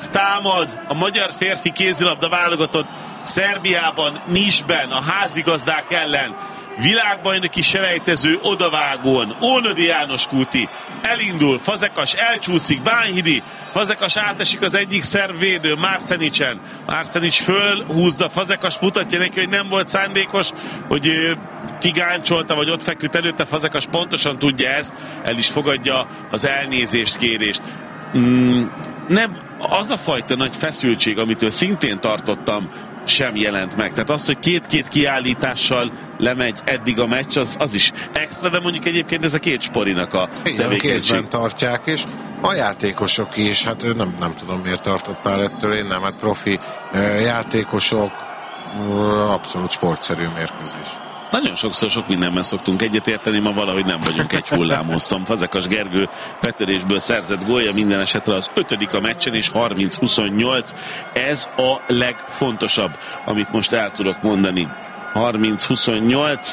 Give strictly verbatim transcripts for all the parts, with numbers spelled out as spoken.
támad a magyar férfi kézilabda válogatott Szerbiában, Nisben, a házigazdák ellen. Világbajnoki selejtező odavágón, Ónodi János Kúti elindul, Fazekas elcsúszik, Bánhidi, Fazekas átesik az egyik szerb védő, Márcenicsen. Márcenics fölhúzza, Fazekas mutatja neki, hogy nem volt szándékos, hogy ő kigáncsolta, vagy ott feküdt előtte. Fazekas pontosan tudja ezt, el is fogadja az elnézést kérést. Mm, nem, az a fajta nagy feszültség, amitől szintén tartottam, sem jelent meg. Tehát az, hogy két-két kiállítással lemegy eddig a meccs, az, az is extra, de mondjuk egyébként ez a két sporinak a tevékenység. Kézben tartják, és a játékosok is, hát nem, nem tudom miért tartottál ettől, én nem, hát profi játékosok, abszolút sportszerű mérkőzés. Nagyon sokszor sok mindenben szoktunk egyetérteni, ma valahogy nem vagyunk egy hullámhosszon. Fazekas Gergő betörésből szerzett gólja minden esetre az ötödik a meccsen, és harminc huszonnyolc. Ez a legfontosabb, amit most el tudok mondani. harminc huszonnyolc.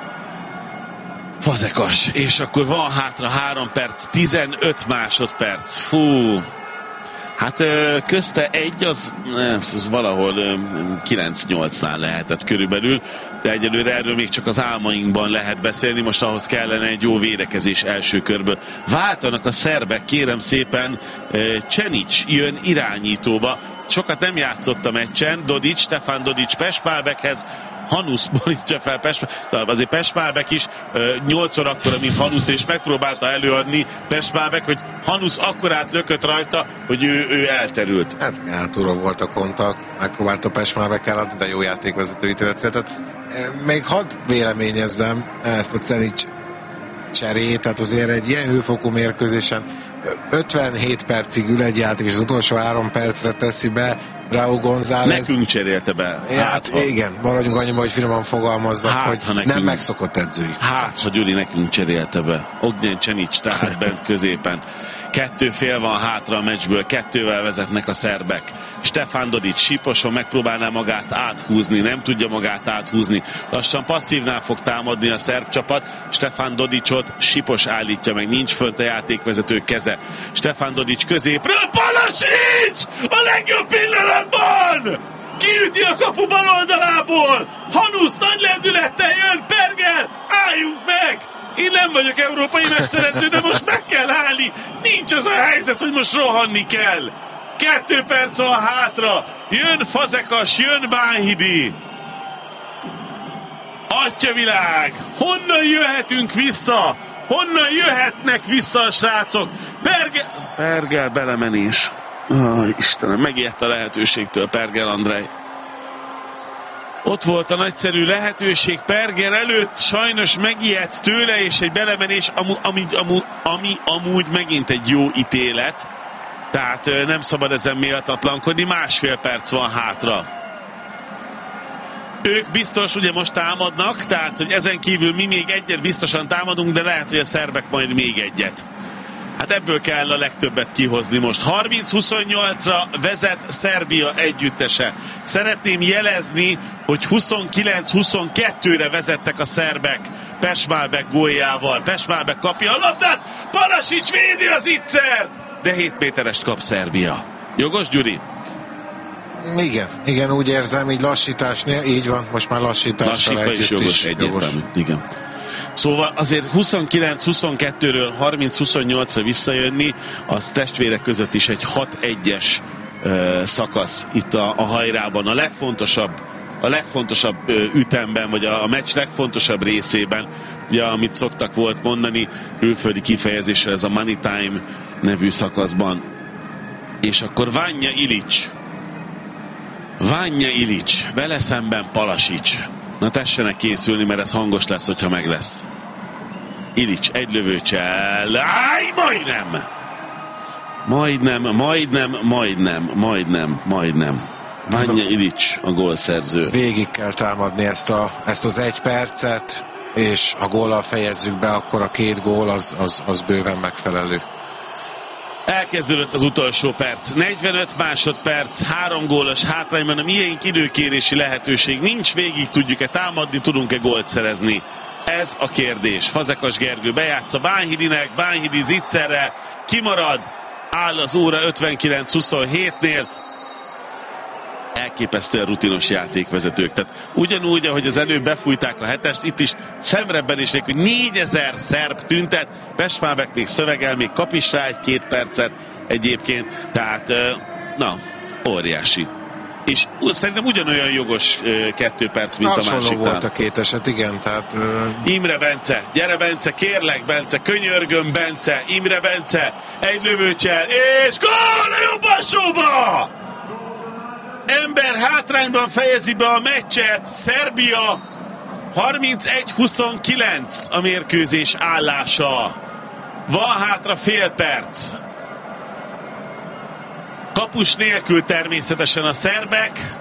Fazekas. És akkor van hátra három perc, tizenöt másodperc. Fú. Hát közte egy, az, az valahol kilenc nyolcnál lehetett körülbelül, de egyelőre erről még csak az álmainkban lehet beszélni, most ahhoz kellene egy jó védekezés első körből. Váltanak a szerbek, kérem szépen, Csenics jön irányítóba, sokat nem játszott a meccsen, Dodic, Stefan Dodic Pespálbekhez, Hanusz borítja fel Pespálbek, szóval azért Pespálbek is nyolcszor akkora, mint Hanusz, és megpróbálta előadni Pespálbek, hogy Hanusz akkorát lökött rajta, hogy ő, ő elterült. Hát hátulról volt a kontakt, megpróbálta Pespálbek eladni, de jó játékvezető ítélet született. Még hadd véleményezzem ezt a Cenics cserét, tehát azért egy ilyen hőfokú mérkőzésen ötvenhét percig ül egy játék, és az utolsó három percre teszi be Raúl González. Nekünk cserélte be. Hát, hát igen, maradjunk annyiban, hogy finoman fogalmazzak, hát, hogy nekünk, nem megszokott edzői. Hát, ha Gyuri nekünk cserélte be. Ognjen Csenics, tehát bent középen. Kettő fél van hátra a meccsből, kettővel vezetnek a szerbek. Stefan Dodic síposon megpróbálná magát áthúzni, nem tudja magát áthúzni. Lassan passzívnál fog támadni a szerb csapat. Stefan Dodicot Sipos állítja meg, nincs fönt a játékvezető keze. Stefan Dodic középről, Balasics! A legjobb pillanatban! Kiüti a kapu bal oldalából! Hanusz nagy lendülettel jön, Perger! Álljunk meg! Én nem vagyok európai mesteredző, de most meg kell állni. Nincs az a helyzet, hogy most rohanni kell. Kettő perc van hátra. Jön Fazekas, jön Bánhidi. Atyavilág, honnan jöhetünk vissza? Honnan jöhetnek vissza a srácok? Pergel, Pergel belemenés. Ó, Istenem, megijedt a lehetőségtől Pergel Andrej. Ott volt a nagyszerű lehetőség Perger előtt, sajnos megijedt tőle, és egy belemenés, ami, ami, ami, ami amúgy megint egy jó ítélet. Tehát nem szabad ezen méltatlankodni, másfél perc van hátra. Ők biztos ugye most támadnak, tehát hogy ezen kívül mi még egyet biztosan támadunk, de lehet, hogy a szerbek majd még egyet. Hát ebből kell a legtöbbet kihozni most. harminc huszonnyolcra vezet Szerbia együttese. Szeretném jelezni, hogy huszonkilenc huszonkettőre vezettek a szerbek Pespálbek góljával. Pespálbek kapja a labdát, Balasics védi az ittszert, de hét méterest kap Szerbia. Jogos, Gyuri? Igen, igen, úgy érzem, így lassításnél, így van, most már lassítással együtt is. Jogos, is jogos. Igen. Szóval azért huszonkilenc huszonkettőről harminc huszonnyolcra visszajönni, az testvérek között is egy hat egyes uh, szakasz itt a, a hajrában. A legfontosabb, a legfontosabb uh, ütemben, vagy a, a meccs legfontosabb részében, ugye, amit szoktak volt mondani, külföldi kifejezésre ez a money time nevű szakaszban. És akkor Vanja Ilic. Vanja Ilic, vele szemben Balasics. Na tessenek készülni, mert ez hangos lesz, hogyha meg lesz. Ilic, egy lövőcsel. Áj, majdnem! Majdnem, majdnem, majdnem, majdnem, majdnem. Vanja Ilic a gólszerző. Végig kell támadni ezt, a, ezt az egy percet, és ha góllal fejezzük be, akkor a két gól az, az, az bőven megfelelő. Elkezdődött az utolsó perc. negyvenöt másodperc, három gólos hátrányban, a miénk időkérési lehetőség nincs, végig tudjuk-e támadni, tudunk-e gólt szerezni? Ez a kérdés. Fazekas Gergő bejátsza Bánhidinek, Bánhidi zicserre, kimarad, áll az óra ötvenkilenc huszonhétnél. Elképesztően rutinos játékvezetők. Tehát ugyanúgy, ahogy az előbb befújták a hetest, itt is szemrebben is hogy négyezer szerb tüntet, Pestmábek még szövegel, még kap is rá egy-két percet egyébként. Tehát, na, óriási. És szerintem ugyanolyan jogos kettő perc, mint hasonló a másiknál. Volt a két eset, igen, tehát... Uh... Imre Bence, gyere Bence, kérlek Bence, könyörgöm Bence, Imre Bence, egy lövőcsel, és gól a jobb alsóba! Ember hátrányban fejezi be a meccset, Szerbia harmincegy huszonkilenc a mérkőzés állása. Van hátra fél perc. Kapus nélkül természetesen a szerbek.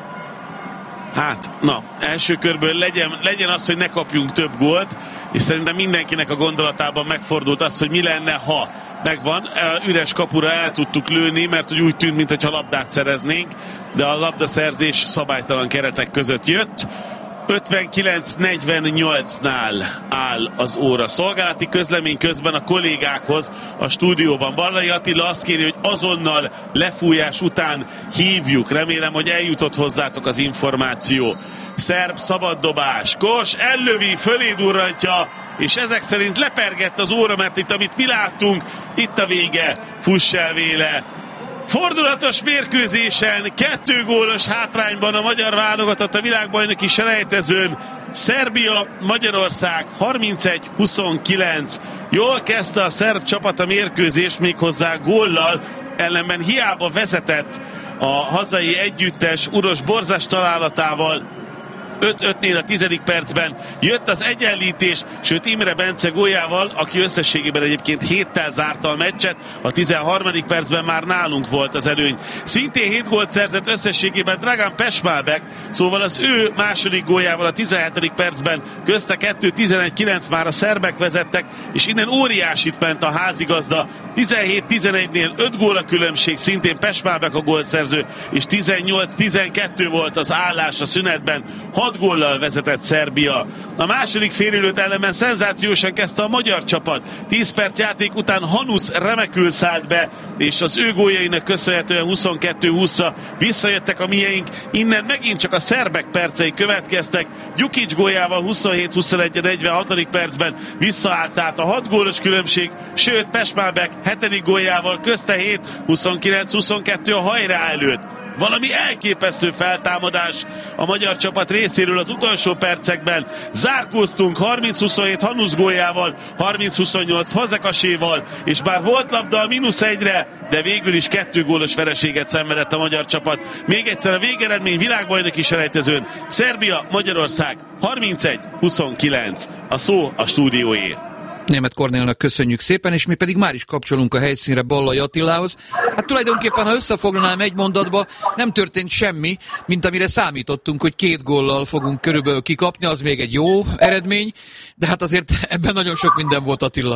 Hát, na, első körből legyen, legyen az, hogy ne kapjunk több gólt, és szerintem mindenkinek a gondolatában megfordult az, hogy mi lenne, ha megvan. Üres kapura el tudtuk lőni, mert úgy tűnt, mintha labdát szereznénk, de a labdaszerzés szabálytalan keretek között jött. ötvenkilenc negyvennyolcnál áll az óra. Szolgálati közlemény közben a kollégákhoz a stúdióban. Barlai Attila azt kéri, hogy azonnal lefújás után hívjuk. Remélem, hogy eljutott hozzátok az információ. Szerb szabaddobás. Kos ellövi, fölé durrantja, és ezek szerint lepergett az óra, mert itt, amit mi láttunk, itt a vége. Fuss el véle. Fordulatos mérkőzésen, kettő gólos hátrányban a magyar válogatott a világbajnoki selejtezőn. Szerbia, Magyarország harmincegy huszonkilenc. Jól kezdte a szerb csapat a mérkőzést, méghozzá góllal, ellenben hiába vezetett a hazai együttes Uros Borzás találatával. öt ötnél a tizedik percben jött az egyenlítés, sőt Imre Bence góljával, aki összességében egyébként héttel zárta a meccset, a tizenharmadik percben már nálunk volt az előny. Szintén hét gólt szerzett összességében Dragan Pešmábek, szóval az ő második góljával a tizenhetedik percben közte kettő tizenegy kilenc már a szerbek vezettek, és innen óriásit ment a házigazda. tizenhét tizenegynél öt gól a különbség, szintén Pešmábek a gólszerző, és tizennyolc tizenkettő volt az állás a szünetben. hat góllal vezetett Szerbia. A második félidőt ellenben szenzációsan kezdte a magyar csapat. tíz perc játék után Hanusz remekül szállt be, és az ő góljainak köszönhetően huszonkettő húszra visszajöttek a mieink. Innen megint csak a szerbek percei következtek. Gyukic góljával huszonhét huszonegy a negyvenhatodik percben visszaállt át a hat gólos különbség, sőt Pešmábek hetedik góljával közte hét huszonkilenc huszonkettő a hajrá előtt. Valami elképesztő feltámadás a magyar csapat részéről az utolsó percekben. Zárkóztunk harminc huszonhét Hanusz góljával, harminc huszonnyolc Fazekaséval, és bár volt labda a mínusz egyre, de végül is kettő gólos vereséget szenvedett a magyar csapat. Még egyszer a végeredmény világbajnoki selejtezőn. Szerbia, Magyarország harmincegy huszonkilenc. A szó a stúdióé. Németh Kornélnak köszönjük szépen, és mi pedig már is kapcsolunk a helyszínre Ballai Attilához. Hát tulajdonképpen, ha összefoglalnám egy mondatba, nem történt semmi, mint amire számítottunk, hogy két góllal fogunk körülbelül kikapni, az még egy jó eredmény, de hát azért ebben nagyon sok minden volt, Attila.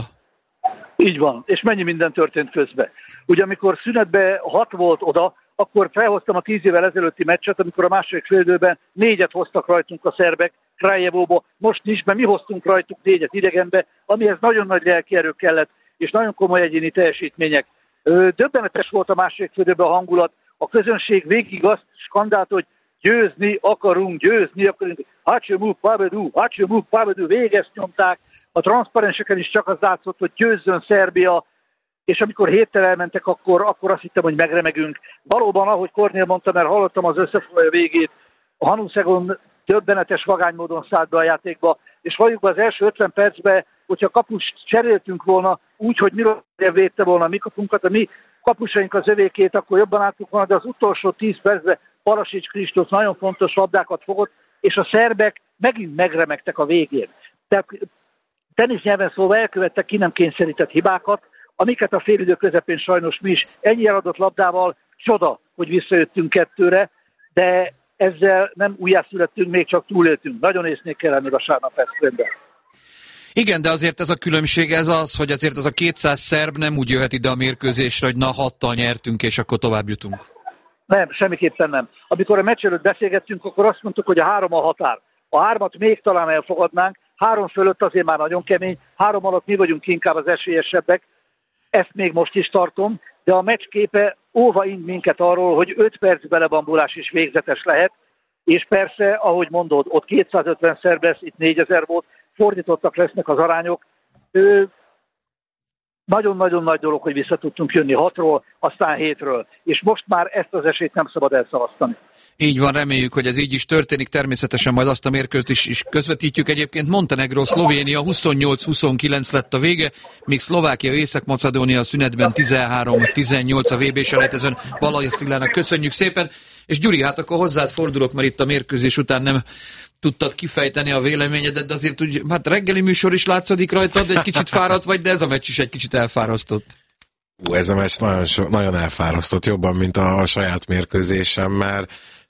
Így van, és mennyi minden történt közben. Ugye amikor szünetben hat volt oda, akkor felhoztam a tíz évvel ezelőtti meccset, amikor a második félidőben négyet hoztak rajtunk a szerbek Krajevóba, most nincs, mert mi hoztunk rajtuk négyet idegenbe, amihez nagyon nagy lelkierő kellett, és nagyon komoly egyéni teljesítmények. Döbbenetes volt a második félidőben a hangulat, a közönség végig azt skandált, hogy győzni akarunk, győzni akarunk, Hacsomuk, Pabedu, Hacsomuk, Pabedu, végezt nyomták, a transzparenseken is csak az látszott, hogy győzzön Szerbia, és amikor héttel elmentek, akkor, akkor azt hittem, hogy megremegünk. Valóban, ahogy Kornél mondta, mert hallottam az összefoglaló végét, a Hanuszegon döbbenetes vagánymódon szállt be a játékba, és valljuk be az első ötven percben, hogyha kapust cseréltünk volna úgy, hogy Miroslav védte volna a mi kapunkat, a mi kapusaink az övékét, akkor jobban álltuk volna, de az utolsó tíz percben Parasics Kristóf nagyon fontos labdákat fogott, és a szerbek megint megremegtek a végén. Tehát tenisznyelven szóval elkövettek ki nem kényszerített hibákat, amiket a félidő közepén sajnos mi is ennyi eladott labdával, csoda, hogy visszajöttünk kettőre, de ezzel nem újjászülettünk, még csak túléltünk. Nagyon észnék kell lenni vasárnap Veszprémben. Igen, de azért ez a különbség ez az, hogy azért az a kétszáz szerb nem úgy jöhet ide a mérkőzésre, hogy na hattal nyertünk, és akkor tovább jutunk. Nem, semmiképpen nem. Amikor a meccs előtt beszélgettünk, akkor azt mondtuk, hogy a három a határ. A hármat még talán elfogadnánk, három fölött azért már nagyon kemény, három alatt mi vagyunk inkább az esélyesebbek, ezt még most is tartom, de a meccs képe óva int minket arról, hogy öt perc belebambulás is végzetes lehet, és persze, ahogy mondod, ott kétszázötven szerb lesz, itt négyezer volt, fordítottak lesznek az arányok. Ő, nagyon-nagyon nagy dolog, hogy vissza tudtunk jönni hatról, aztán hétről, és most már ezt az esélyt nem szabad elszalasztani. Így van, reméljük, hogy ez így is történik, természetesen majd azt a mérkőzt is, is közvetítjük. Egyébként Montenegro, Szlovénia huszonnyolc huszonkilenc lett a vége, míg Szlovákia, Észak-Macedónia tizenhárom tizennyolc a vé bé-selejtezőn. Ballai Attilának köszönjük szépen, és Gyuri, hát akkor hozzád fordulok, mert itt a mérkőzés után nem tudtad kifejteni a véleményedet, de azért úgy, hát reggeli műsor is látszik rajtad, egy kicsit fáradt vagy, de ez a meccs is egy kicsit elfárasztott. Ú, ez a meccs nagyon, so, nagyon elfárasztott, jobban, mint a, a saját mérkőzésem, mert,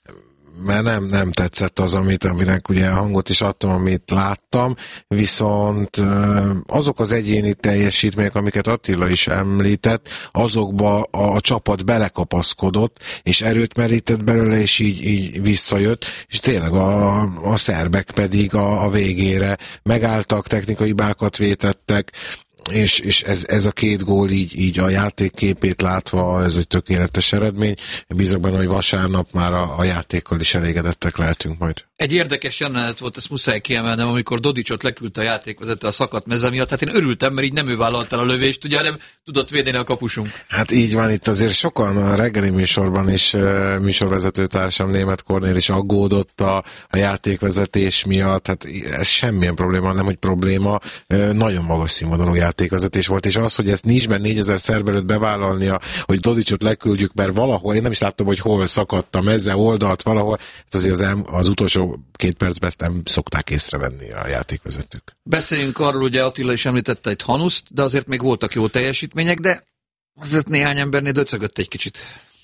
mert nem, nem tetszett az, amit, aminek ugye hangot is adtam, amit láttam, viszont azok az egyéni teljesítmények, amiket Attila is említett, azokba a, a csapat belekapaszkodott, és erőt merített belőle, és így, így visszajött, és tényleg a, a szerbek pedig a, a végére megálltak, technikai hibákat vétettek, és, és ez, ez a két gól így, így a játékképét látva, ez egy tökéletes eredmény. Bízok benne, hogy vasárnap már a, a játékkal is elégedettek lehetünk majd. Egy érdekes jelenet volt, ezt muszáj kiemelnem, amikor Dodicsot leküldte a játékvezető a szakadt meze miatt. Hát én örültem, mert így nem ő vállalt el a lövést, ugye, nem tudott védeni a kapusunk. Hát így van, itt azért sokan a reggeli műsorban is műsorvezetőtársam Németh Kornél is aggódott a, a játékvezetés miatt. Hát ez semmilyen probléma, nem hogy probléma, nagyon magas színvonalú játékvezetés volt, és az, hogy ezt nincsben négyezer szerb előtt bevállalnia, hogy Dodicsot leküldjük, mert valahol, én nem is láttam, hogy hol szakadt a meze, oldalt, valahol, ez azért az, az utolsó két percben ezt nem szokták észrevenni a játékvezetők. Beszéljünk arról, ugye Attila is említette egy Hanuszt, de azért még voltak jó teljesítmények, de azért néhány embernél döcögött egy kicsit.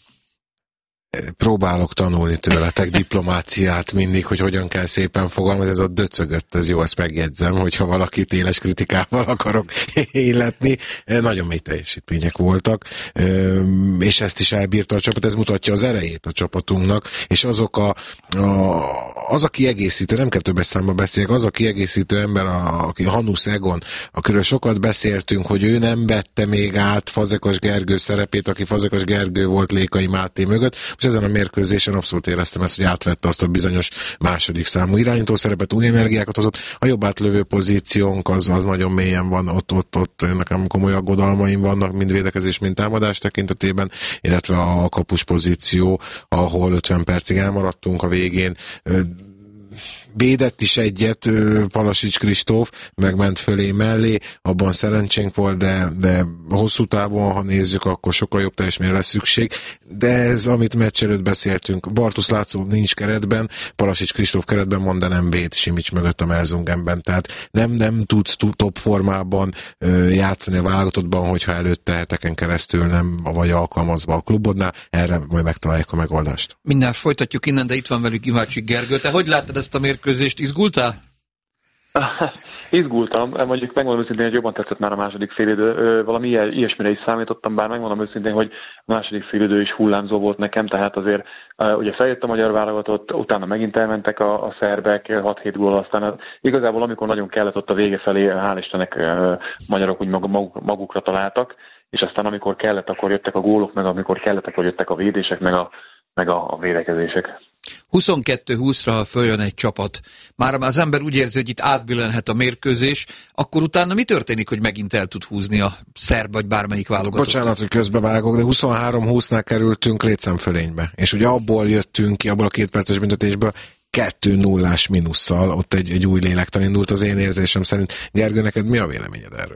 Próbálok tanulni tőletek diplomáciát mindig, hogy hogyan kell szépen fogalmazni, ez a döcögött, ez jó, ezt megjegyzem, hogyha valakit éles kritikával akarok illetni. Nagyon mély teljesítmények voltak, és ezt is elbírta a csapat, ez mutatja az erejét a csapatunknak, és azok a, a az a kiegészítő, nem kell többes számba beszéljek, az a kiegészítő ember, a, aki Hanusz Egon, akiről sokat beszéltünk, hogy ő nem vette még át Fazekas Gergő szerepét, aki Fazekas Gergő volt Lékai Máté mögött. És ezen a mérkőzésen abszolút éreztem ezt, hogy átvette azt a bizonyos második számú irányító szerepet, új energiákat hozott. A jobb átlövő pozíciónk az, az nagyon mélyen van, ott, ott, ott nekem komoly aggodalmaim vannak, mind védekezés, mind támadás tekintetében, illetve a kapus pozíció, ahol ötven percig elmaradtunk a végén. Védett is egyet Palasics Kristóf, megment fölé mellé, abban szerencsénk volt, de, de hosszú távon, ha nézzük, akkor sokkal jobb teljesítményre lesz szükség. De ez, amit meccs előtt beszéltünk, Bartusz László nincs keretben, Palasics Kristóf keretben van, de nem véd Simics mögött a Melzungenben, tehát nem, nem tudsz top formában játszani a válogatottban, hogyha előtte heteken keresztül nem vagy alkalmazva a klubodnál, erre majd megtaláljuk a megoldást. Mindjárt folytatjuk innen, de itt van velük Ivácsik Gergő. Te hogy láttad ezt a mérkőzést, izgultál? Izgultam, mondjuk megmondom őszintén, hogy jobban tetszett már a második félidő. Valami ilyesmire is számítottam, bár megmondom őszintén, hogy a második félidő is hullámzó volt nekem, tehát azért ugye feljött a magyar válogatott, utána megint elmentek a, a szerbek, hat-hét gól, aztán igazából amikor nagyon kellett ott a vége felé, hál' Istennek magyarok úgy maguk, magukra találtak, és aztán amikor kellett, akkor jöttek a gólok, meg amikor kellett, akkor jöttek a védések, meg a, meg a, a védekezések. huszonkettő húszra, ha följön egy csapat, már az ember úgy érzi, hogy itt átbillenhet a mérkőzés, akkor utána mi történik, hogy megint el tud húzni a szerb vagy bármelyik válogatott? Bocsánat, hogy közbevágok, de huszonhárom húsznál kerültünk létszámfölénybe, és ugye abból jöttünk ki, abból a két perces büntetésből kettő nullás minusszal, ott egy, egy új lélektan indult az én érzésem szerint. Gergő, neked mi a véleményed erről?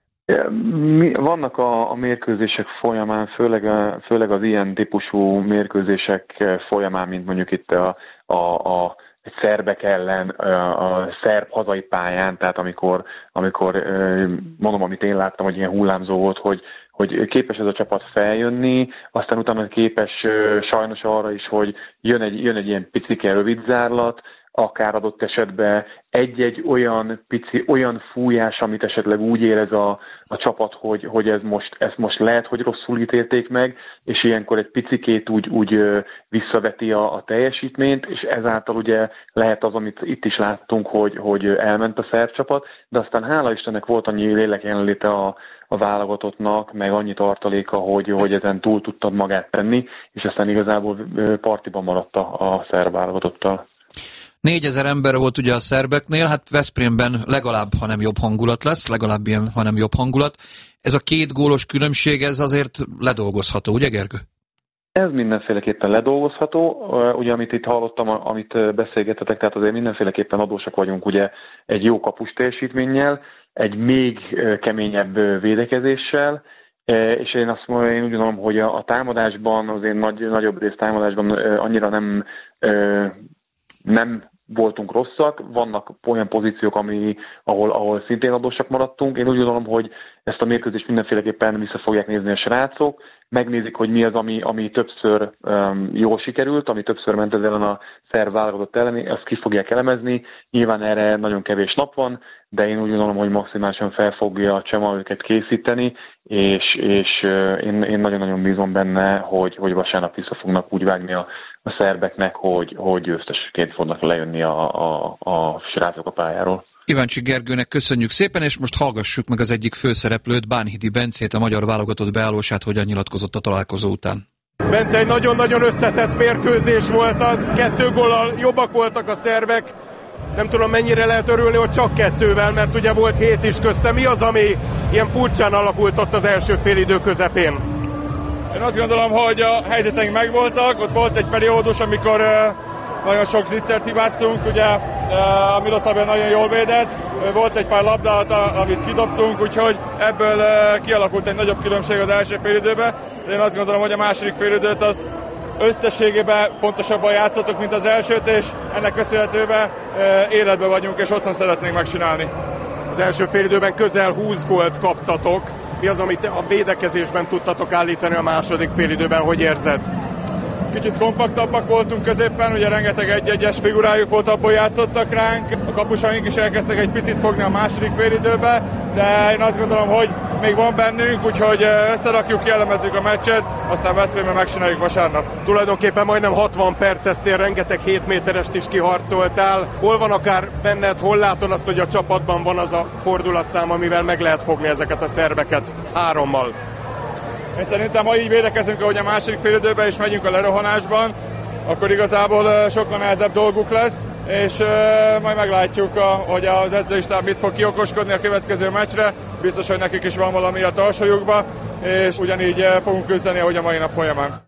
Vannak a, a mérkőzések folyamán, főleg, főleg az ilyen típusú mérkőzések folyamán, mint mondjuk itt a, a, a szerbek ellen, a, a szerb hazai pályán, tehát amikor, amikor mondom, amit én láttam, hogy ilyen hullámzó volt, hogy, hogy képes ez a csapat feljönni, aztán utána képes sajnos arra is, hogy jön egy, jön egy ilyen picike rövidzárlat, akár adott esetben egy-egy olyan pici, olyan fújás, amit esetleg úgy érez a, a csapat, hogy, hogy ez most, ezt most lehet, hogy rosszul ítélték meg, és ilyenkor egy picikét úgy, úgy visszaveti a, a teljesítményt, és ezáltal ugye lehet az, amit itt is láttunk, hogy, hogy elment a szerb csapat, de aztán hála Istennek volt annyi lélek jelenléte a, a válogatottnak, meg annyi tartaléka, hogy, hogy ezen túl tudtad magát tenni, és aztán igazából partiban maradt a szerb válogatottal. négyezer ember volt ugye a szerbeknél, hát Veszprémben legalább, ha nem jobb hangulat lesz, legalább ilyen, ha nem jobb hangulat. Ez a két gólos különbség, ez azért ledolgozható, ugye Gergő? Ez mindenféleképpen ledolgozható, ugye amit itt hallottam, amit beszélgetetek, tehát azért mindenféleképpen adósak vagyunk ugye egy jó kapus teljesítménnyel, egy még keményebb védekezéssel, és én azt mondom, én úgy gondolom, hogy a, a támadásban, azért nagy, nagyobb rész támadásban annyira nem, nem voltunk rosszak, vannak olyan pozíciók, ami, ahol, ahol szintén adósak maradtunk. Én úgy gondolom, hogy ezt a mérkőzést mindenféleképpen vissza fogják nézni a srácok, megnézik, hogy mi az, ami, ami többször um, jól sikerült, ami többször ment ez ellen a szerb válogatott ellen, azt ki fogják elemezni. Nyilván erre nagyon kevés nap van, de én úgy gondolom, hogy maximálisan fel fogja a Csema őket készíteni, és, és uh, én, én nagyon-nagyon bízom benne, hogy, hogy vasárnap vissza fognak úgy vágni a, a szerbeknek, hogy, hogy győztesként fognak lejönni a, a, a srácok a pályáról. Iváncsi Gergőnek köszönjük szépen, és most hallgassuk meg az egyik főszereplőt, Bánhidi Bencét, a magyar válogatott beállósát, hogyan nyilatkozott a találkozó után. Bence, egy nagyon-nagyon összetett mérkőzés volt az, kettő góllal jobbak voltak a szerbek, nem tudom mennyire lehet örülni, hogy csak kettővel, mert ugye volt hét is közte. Mi az, ami ilyen furcsán alakult ott az első félidő közepén? Én azt gondolom, hogy a helyzeteink megvoltak, ott volt egy periódus, amikor nagyon sok zicsert hibáztunk, ugye a Milosavljevic nagyon jól védett, volt egy pár labdát, amit kidobtunk, úgyhogy ebből kialakult egy nagyobb különbség az első félidőben, de én azt gondolom, hogy a második félidőt azt összességében pontosabban játszottuk, mint az elsőt, és ennek köszönhetően életben vagyunk, és otthon szeretnénk megcsinálni. Az első félidőben közel húsz gólt kaptatok. Mi az, amit a védekezésben tudtatok állítani a második félidőben, hogy érzed? Kicsit kompaktabbak voltunk középen, ugye rengeteg egy-egyes figurájuk volt, abból játszottak ránk. A kapusaink is elkezdtek egy picit fogni a második félidőbe, de én azt gondolom, hogy még van bennünk, úgyhogy összerakjuk, kielemezzük a meccset, aztán Veszprémben megcsináljuk vasárnap. Tulajdonképpen majdnem hatvan perceztél, rengeteg hét méterest is kiharcoltál. Hol van akár benned, hol látod azt, hogy a csapatban van az a fordulatszám, amivel meg lehet fogni ezeket a szerbeket hárommal? Én szerintem, ha így védekezünk, ahogy a második félidőben is megyünk a lerohanásban, akkor igazából sokkal nehezebb dolguk lesz, és majd meglátjuk, hogy az edzőistáb mit fog kiokoskodni a következő meccsre. Biztos, hogy nekik is van valami a tarsolyukba, és ugyanígy fogunk küzdeni, ahogy a mai nap folyamán.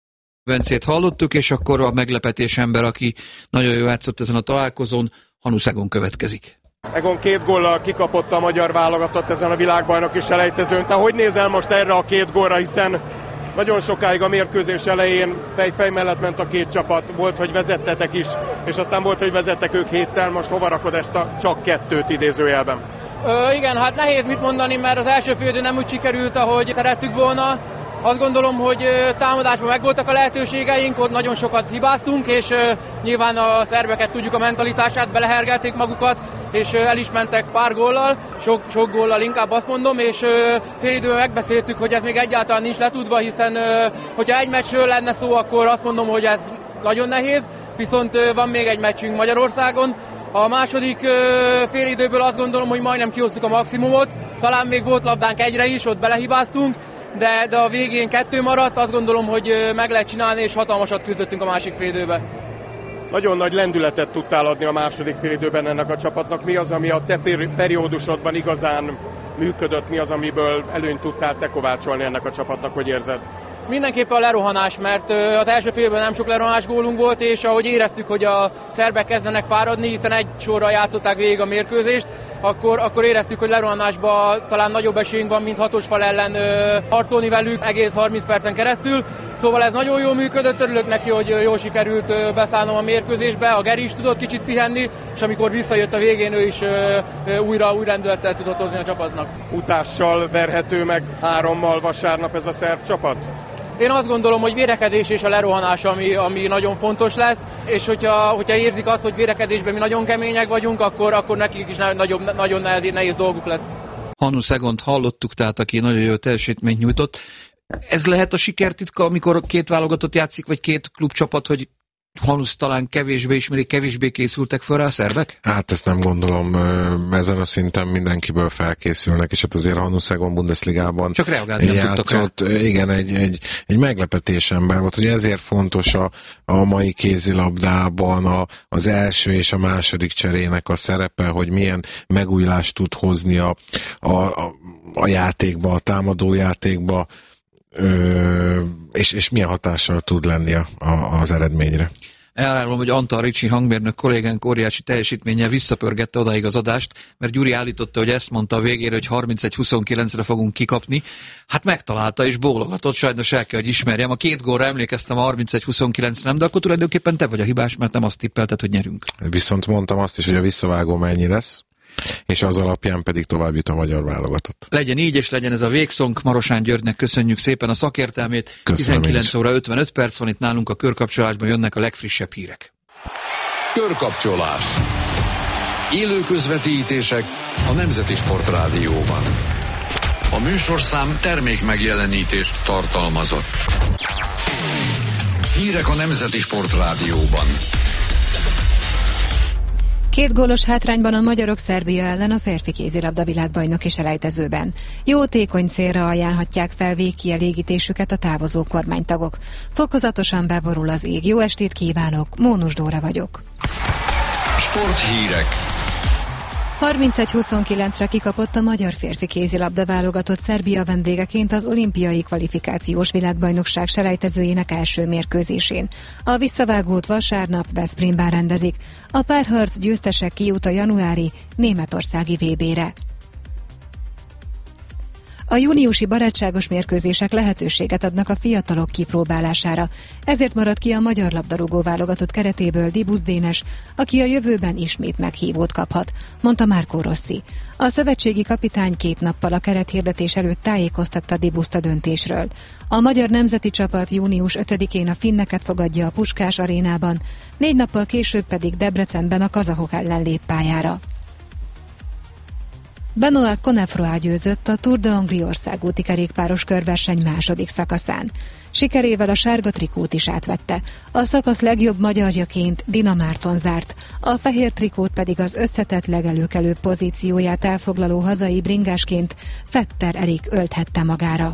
Bencét hallottuk, és akkor a meglepetés ember, aki nagyon jól játszott ezen a találkozón, Hanusz Egon következik. Egon két góllal kikapott a magyar válogatott ezen a világbajnoki selejtezőn. Te hogy nézel most erre a két gólra, hiszen nagyon sokáig a mérkőzés elején fej-fej mellett ment a két csapat, volt, hogy vezettetek is, és aztán volt, hogy vezettek ők héttel, most hova rakod ezt a csak kettőt idézőjelben? Ö, igen, hát nehéz mit mondani, mert az első félidő nem úgy sikerült, ahogy szerettük volna. Azt gondolom, hogy támadásban megvoltak a lehetőségeink, ott nagyon sokat hibáztunk, és nyilván a szerbeket tudjuk a mentalitását, belehergelték magukat, és el is mentek pár góllal, sok, sok góllal inkább azt mondom, és fél időben megbeszéltük, hogy ez még egyáltalán nincs letudva, hiszen hogyha egy meccsről lenne szó, akkor azt mondom, hogy ez nagyon nehéz, viszont van még egy meccsünk Magyarországon. A második fél időből azt gondolom, hogy majdnem kihoztuk a maximumot, talán még volt labdánk egyre is, ott belehibáztunk, de, de a végén kettő maradt, azt gondolom, hogy meg lehet csinálni, és hatalmasat küzdöttünk a másik fél időben. Nagyon nagy lendületet tudtál adni a második fél időben ennek a csapatnak. Mi az, ami a te periódusodban igazán működött, mi az, amiből előnyt tudtál te kovácsolni ennek a csapatnak, hogy érzed? Mindenképpen a lerohanás, mert az első félben nem sok lerohanás gólunk volt, és ahogy éreztük, hogy a szerbek kezdenek fáradni, hiszen egy sorra játszották végig a mérkőzést, akkor, akkor éreztük, hogy lerohanásban talán nagyobb esélyünk van, mint hatosfal ellen ö, harcolni velük egész harminc percen keresztül. Szóval ez nagyon jól működött, örülök neki, hogy jól sikerült ö, beszállnom a mérkőzésbe, a Geri is tudott kicsit pihenni, és amikor visszajött a végén, ő is ö, ö, újra új rendülettel tudott hozni a csapatnak. Futással verhető meg hárommal vasárnap ez a szerb csapat? Én azt gondolom, hogy védekezés és a lerohanás, ami, ami nagyon fontos lesz, és hogyha, hogyha érzik azt, hogy védekezésben mi nagyon kemények vagyunk, akkor, akkor nekik is nagyobb, nagyon nehéz, nehéz dolguk lesz. Hanusz Egont hallottuk, tehát aki nagyon jó teljesítményt nyújtott. Ez lehet a sikertitka, amikor két válogatott játszik, vagy két klubcsapat, hogy Hanusz talán kevésbé ismerik, kevésbé készültek fel rá a szerbek? Hát ezt nem gondolom, ezen a szinten mindenkiből felkészülnek, és hát azért Hanusz Egon Bundesligában csak reagálni nem játszott, tudtak rá. Igen, egy, egy, egy meglepetés ember volt, hogy ezért fontos a, a mai kézilabdában a, az első és a második cserének a szerepe, hogy milyen megújulást tud hozni a, a, a, a játékba, a támadó játékba, Ö, és, és milyen hatással tud lenni a, a, az eredményre. Elárulom, hogy Antal Ricsi hangmérnök kollégánk óriási teljesítménnyel visszapörgette odáig az adást, mert Gyuri állította, hogy ezt mondta a végére, hogy harmincegy huszonkilencre fogunk kikapni. Hát megtalálta és bólogatott, sajnos el kell, hogy ismerjem. A két gólra emlékeztem, a harmincegy huszonkilenc nem, de akkor tulajdonképpen te vagy a hibás, mert nem azt tippelted, hogy nyerünk. Viszont mondtam azt is, hogy a visszavágó mennyi lesz, és az alapján pedig tovább jut a magyar válogatott. Legyen így, és legyen ez a végszong. Marosán Györgynek köszönjük szépen a szakértelmét. Köszönöm. tizenkilenc óra ötvenöt perc van itt nálunk a körkapcsolásban, jönnek a legfrissebb hírek. Körkapcsolás. Élő közvetítések a Nemzeti Sportrádióban. A műsorszám termék megjelenítést tartalmazott. Hírek a Nemzeti Sportrádióban. Két gólos hátrányban a magyarok Szerbia ellen a férfi kézilabda világbajnoki selejtezőben. Jótékony célra ajánlhatják fel végkielégítésüket a távozó kormánytagok. Fokozatosan beborul az ég. Jó estét kívánok, Mónus Dóra vagyok. Sporthírek. harmincegy huszonkilencre kikapott a magyar férfi kézilabda válogatott Szerbia vendégeként az olimpiai kvalifikációs világbajnokság selejtezőjének első mérkőzésén. A visszavágót vasárnap Veszprémben rendezik. A párharc győztesek kijut a januári németországi vé bére. A júniusi barátságos mérkőzések lehetőséget adnak a fiatalok kipróbálására. Ezért marad ki a magyar labdarúgó válogatott keretéből Dibusz Dénes, aki a jövőben ismét meghívót kaphat, mondta Marco Rossi. A szövetségi kapitány két nappal a kerethirdetés előtt tájékoztatta Dibuszt a döntésről. A magyar nemzeti csapat június ötödikén a finneket fogadja a Puskás arénában, négy nappal később pedig Debrecenben a kazahok ellen lép pályára. Benoît Connefroy győzött a Tour de Hongrie országúti kerékpáros körverseny második szakaszán. Sikerével a sárga trikót is átvette. A szakasz legjobb magyarjaként Dina Márton zárt, a fehér trikót pedig az összetett legelőkelőbb pozícióját elfoglaló hazai bringásként Fetter Erik ölthette magára.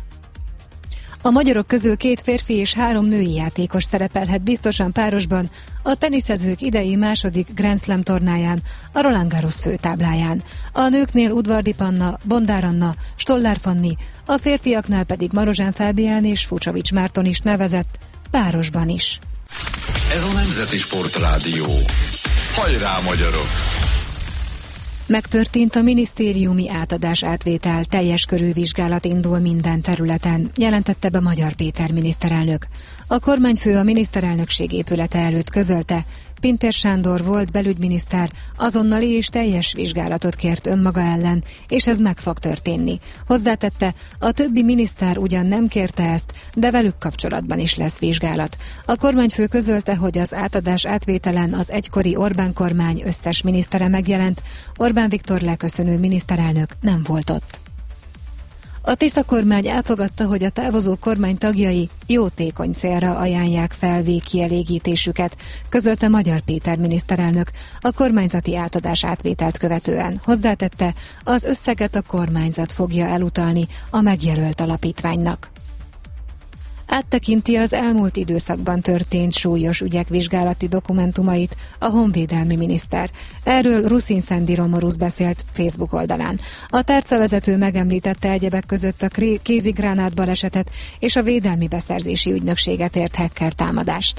A magyarok közül két férfi és három női játékos szerepelhet biztosan párosban a teniszezők idei második Grand Slam tornáján, a Roland Garros főtábláján. A nőknél Udvardi Panna, Bondár Anna, Stollár Fanni, a férfiaknál pedig Marozsán Fábián és Fucsovics Márton is nevezett, párosban is. Ez a Nemzeti Sportrádió. Hajrá, magyarok! Megtörtént a minisztériumi átadás-átvétel, teljes körű vizsgálat indul minden területen, jelentette be Magyar Péter miniszterelnök. A kormányfő a miniszterelnökség épülete előtt közölte, Pintér Sándor volt belügyminiszter azonnali és teljes vizsgálatot kért önmaga ellen, és ez meg fog történni. Hozzátette, a többi miniszter ugyan nem kérte ezt, de velük kapcsolatban is lesz vizsgálat. A kormányfő közölte, hogy az átadás átvételen az egykori Orbán kormány összes minisztere megjelent, Orbán Viktor leköszönő miniszterelnök nem volt ott. A Tisza kormány elfogadta, hogy a távozó kormány tagjai jótékony célra ajánlják fel végkielégítésüket, közölte Magyar Péter miniszterelnök a kormányzati átadás átvételt követően. Hozzátette, az összeget a kormányzat fogja elutalni a megjelölt alapítványnak. Áttekinti az elmúlt időszakban történt súlyos ügyek vizsgálati dokumentumait a honvédelmi miniszter. Erről Ruszin Szendi Romorusz beszélt Facebook oldalán. A tárcavezető megemlítette egyebek között a kézigránát balesetet és a védelmi beszerzési ügynökséget ért hacker támadást.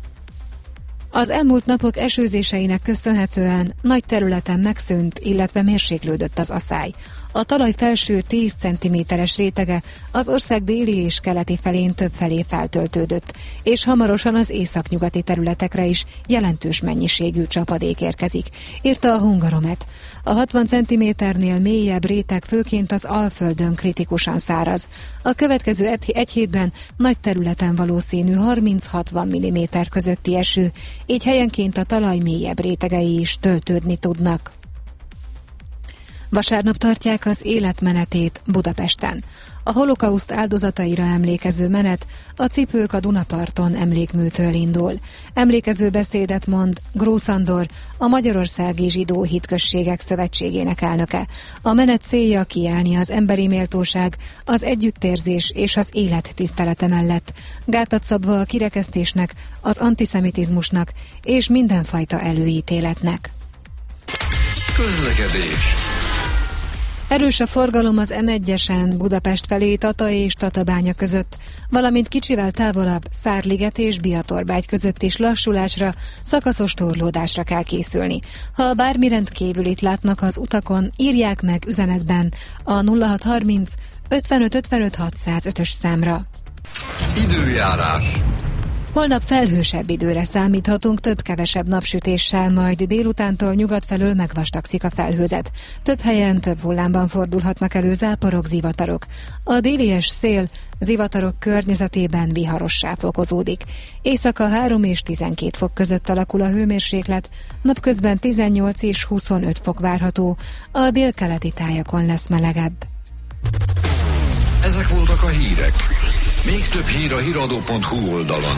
Az elmúlt napok esőzéseinek köszönhetően nagy területen megszűnt, illetve mérséklődött az aszály. A talaj felső tíz centiméteres rétege az ország déli és keleti felén többfelé feltöltődött, és hamarosan az északnyugati területekre is jelentős mennyiségű csapadék érkezik, írta a Hungaromet. A hatvan centiméternél mélyebb réteg főként az Alföldön kritikusan száraz. A következő egy hétben nagy területen valószínű harminc-hatvan milliméter közötti eső, így helyenként a talaj mélyebb rétegei is töltődni tudnak. Vasárnap tartják az életmenetét Budapesten. A holokauszt áldozataira emlékező menet a Cipők a Dunaparton emlékműtől indul. Emlékező beszédet mond Grósz Andor, a Magyarországi Zsidó Hitközségek Szövetségének elnöke. A menet célja kiállni az emberi méltóság, az együttérzés és az élet tisztelete mellett, gátat szabva a kirekesztésnek, az antiszemitizmusnak és mindenfajta előítéletnek. Közlekedés. Erős a forgalom az em egyesen Budapest felé Tata és Tatabánya között, valamint kicsivel távolabb Szárliget és Biatorbágy között is lassulásra, szakaszos torlódásra kell készülni. Ha bármi rendkívülit látnak az utakon, írják meg üzenetben a nulla hat harminc ötvenöt ötvenöt hatszázötös számra. Időjárás. Holnap felhősebb időre számíthatunk, több-kevesebb napsütéssel, majd délutántól nyugat felől megvastagszik a felhőzet. Több helyen, több hullámban fordulhatnak elő záporok, zivatarok. A délies szél zivatarok környezetében viharossá fokozódik. Éjszaka három és tizenkét fok között alakul a hőmérséklet, napközben tizennyolc és huszonöt fok várható, a délkeleti tájakon lesz melegebb. Ezek voltak a hírek. Még több hír a híradó pont hu oldalon.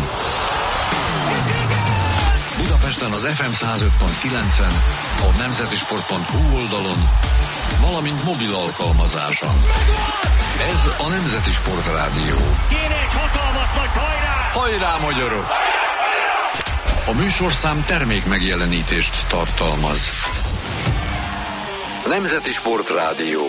Budapesten az ef em száz öt pont kilencen, a nemzetisport pont hu oldalon, valamint mobil alkalmazáson. Ez a Nemzeti Sport Rádió. Kéne egy hatalmas nagy hajrá! Hajrá, magyarok! A műsorszám termék megjelenítést tartalmaz. Nemzeti Sport Rádió.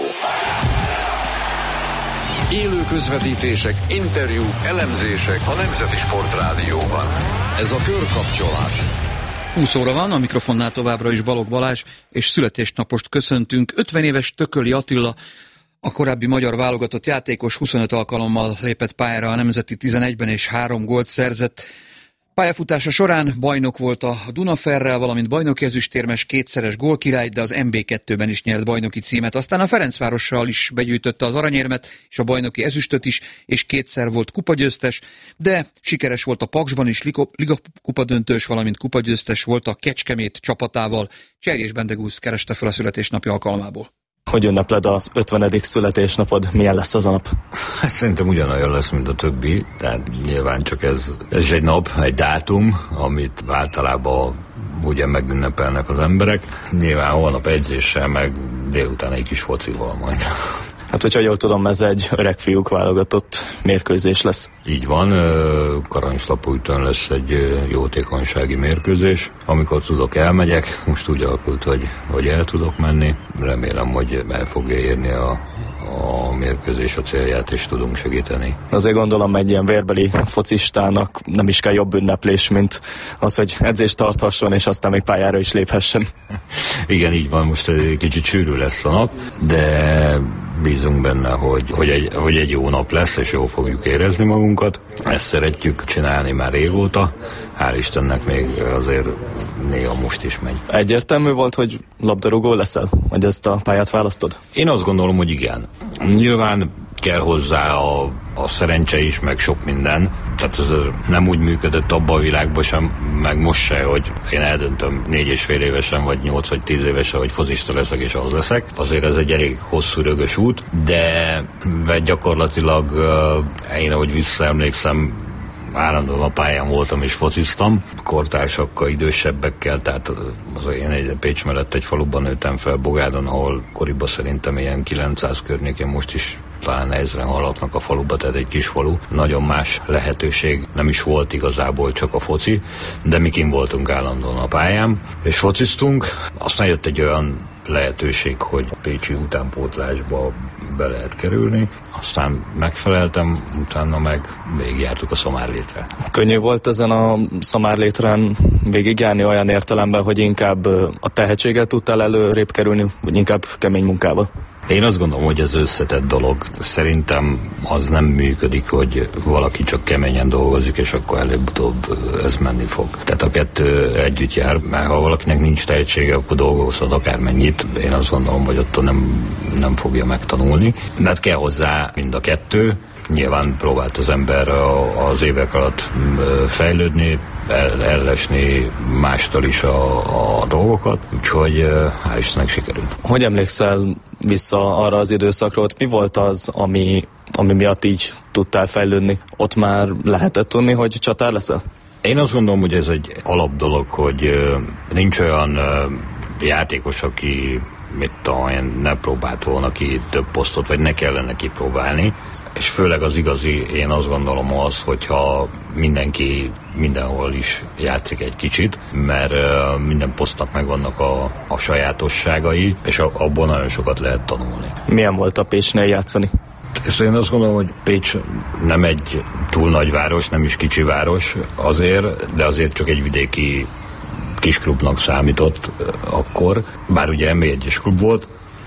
Élő közvetítések, interjúk, elemzések a Nemzeti Sport Rádióban. Ez a Körkapcsolás. húsz óra van, a mikrofonnál továbbra is Balogh Balázs, és születésnapost köszöntünk. ötven éves Tököli Attila, a korábbi magyar válogatott játékos, huszonöt alkalommal lépett pályára a nemzeti tizenegyben, és három gólt szerzett. Pályafutása során bajnok volt a Dunaferrel, valamint bajnoki ezüstérmes, kétszeres gólkirály, de az em bé kettőben is nyert bajnoki címet. Aztán a Ferencvárossal is begyűjtötte az aranyérmet, és a bajnoki ezüstöt is, és kétszer volt kupagyőztes, de sikeres volt a Paksban is, liga kupadöntős, valamint kupagyőztes volt a Kecskemét csapatával. Cserjés Bendegúz kereste fel a születésnapi alkalmából. Hogy ünnepled az ötvenedik születésnapod? Milyen lesz az a nap? Hát szerintem ugyanolyan lesz, mint a többi, tehát nyilván csak ez, ez egy nap, egy dátum, amit általában ugye megünnepelnek az emberek. Nyilván holnap edzéssel, meg délután egy kis focival majd. Hát, hogyha jól tudom, ez egy öreg fiúk válogatott mérkőzés lesz. Így van, Karancslapújton lesz egy jótékonysági mérkőzés. Amikor tudok, elmegyek. Most úgy alakult, hogy, hogy el tudok menni. Remélem, hogy el fogja érni a, a mérkőzés a célját, és tudunk segíteni. Azért gondolom, egy ilyen vérbeli focistának nem is kell jobb ünneplés, mint az, hogy edzést tarthasson, és aztán még pályára is léphessen. Igen, így van, most egy kicsit sűrű lesz a nap, de bízunk benne, hogy, hogy, egy, hogy egy jó nap lesz, és jól fogjuk érezni magunkat. Ezt szeretjük csinálni már régóta. Hál' Istennek még azért néha most is megy. Egyértelmű volt, hogy labdarúgó leszel? Vagy ezt a pályát választod? Én azt gondolom, hogy igen. Nyilván kell hozzá a, a szerencse is, meg sok minden. Tehát ez nem úgy működött abban a világban sem, meg most se, hogy én eldöntöm négy és fél évesen, vagy nyolc vagy tíz évesen, hogy focista leszek, és az leszek. Azért ez egy elég hosszú, rögös út, de gyakorlatilag én, ahogy visszaemlékszem, állandóan a pályán voltam és fociztam, kortársakkal, idősebbekkel, tehát az én egy Pécs mellett egy faluban nőttem fel, Bogádon, ahol koriban szerintem ilyen kilencszáz környékén, most is talán ezren hallatnak a faluba, tehát egy kis falu. Nagyon más lehetőség nem is volt igazából, csak a foci, de mi kint voltunk állandóan a pályán, és fociztunk. Aztán jött egy olyan lehetőség, hogy a pécsi utánpótlásba be lehet kerülni. Aztán megfeleltem, utána meg végigjártuk a Szamárlétre. Könnyű volt ezen a Szamárlétren végigjárni olyan értelemben, hogy inkább a tehetséggel tudtál előrébb kerülni, vagy inkább kemény munkával? Én azt gondolom, hogy ez összetett dolog. Szerintem az nem működik, hogy valaki csak keményen dolgozik, és akkor előbb-utóbb ez menni fog. Tehát a kettő együtt jár, mert ha valakinek nincs tehetsége, akkor dolgozhat akármennyit. Én azt gondolom, hogy attól nem, nem fogja megtanulni. De hát kell hozzá mind a kettő. Nyilván próbált az ember az évek alatt fejlődni, el, ellesni mástól is a, a dolgokat, úgyhogy hál' Istennek sikerült. Hogy emlékszel vissza arra az időszakról, mi volt az, ami ami miatt így tudtál fejlődni. Ott már lehetett tudni, hogy csatár leszel? Én azt gondolom, hogy ez egy alap dolog, hogy nincs olyan játékos, aki mit tudom, ne próbált volna ki több posztot, vagy ne kellene kipróbálni. És főleg az igazi, én azt gondolom az, hogyha mindenki mindenhol is játszik egy kicsit, mert uh, minden posztnak megvannak a, a sajátosságai, és a, abból nagyon sokat lehet tanulni. Milyen volt a Pécsnél játszani? Ezt én azt gondolom, hogy Pécs nem egy túl nagy város, nem is kicsi város azért, de azért csak egy vidéki kisklubnak számított akkor, bár ugye em bé egyes klub volt,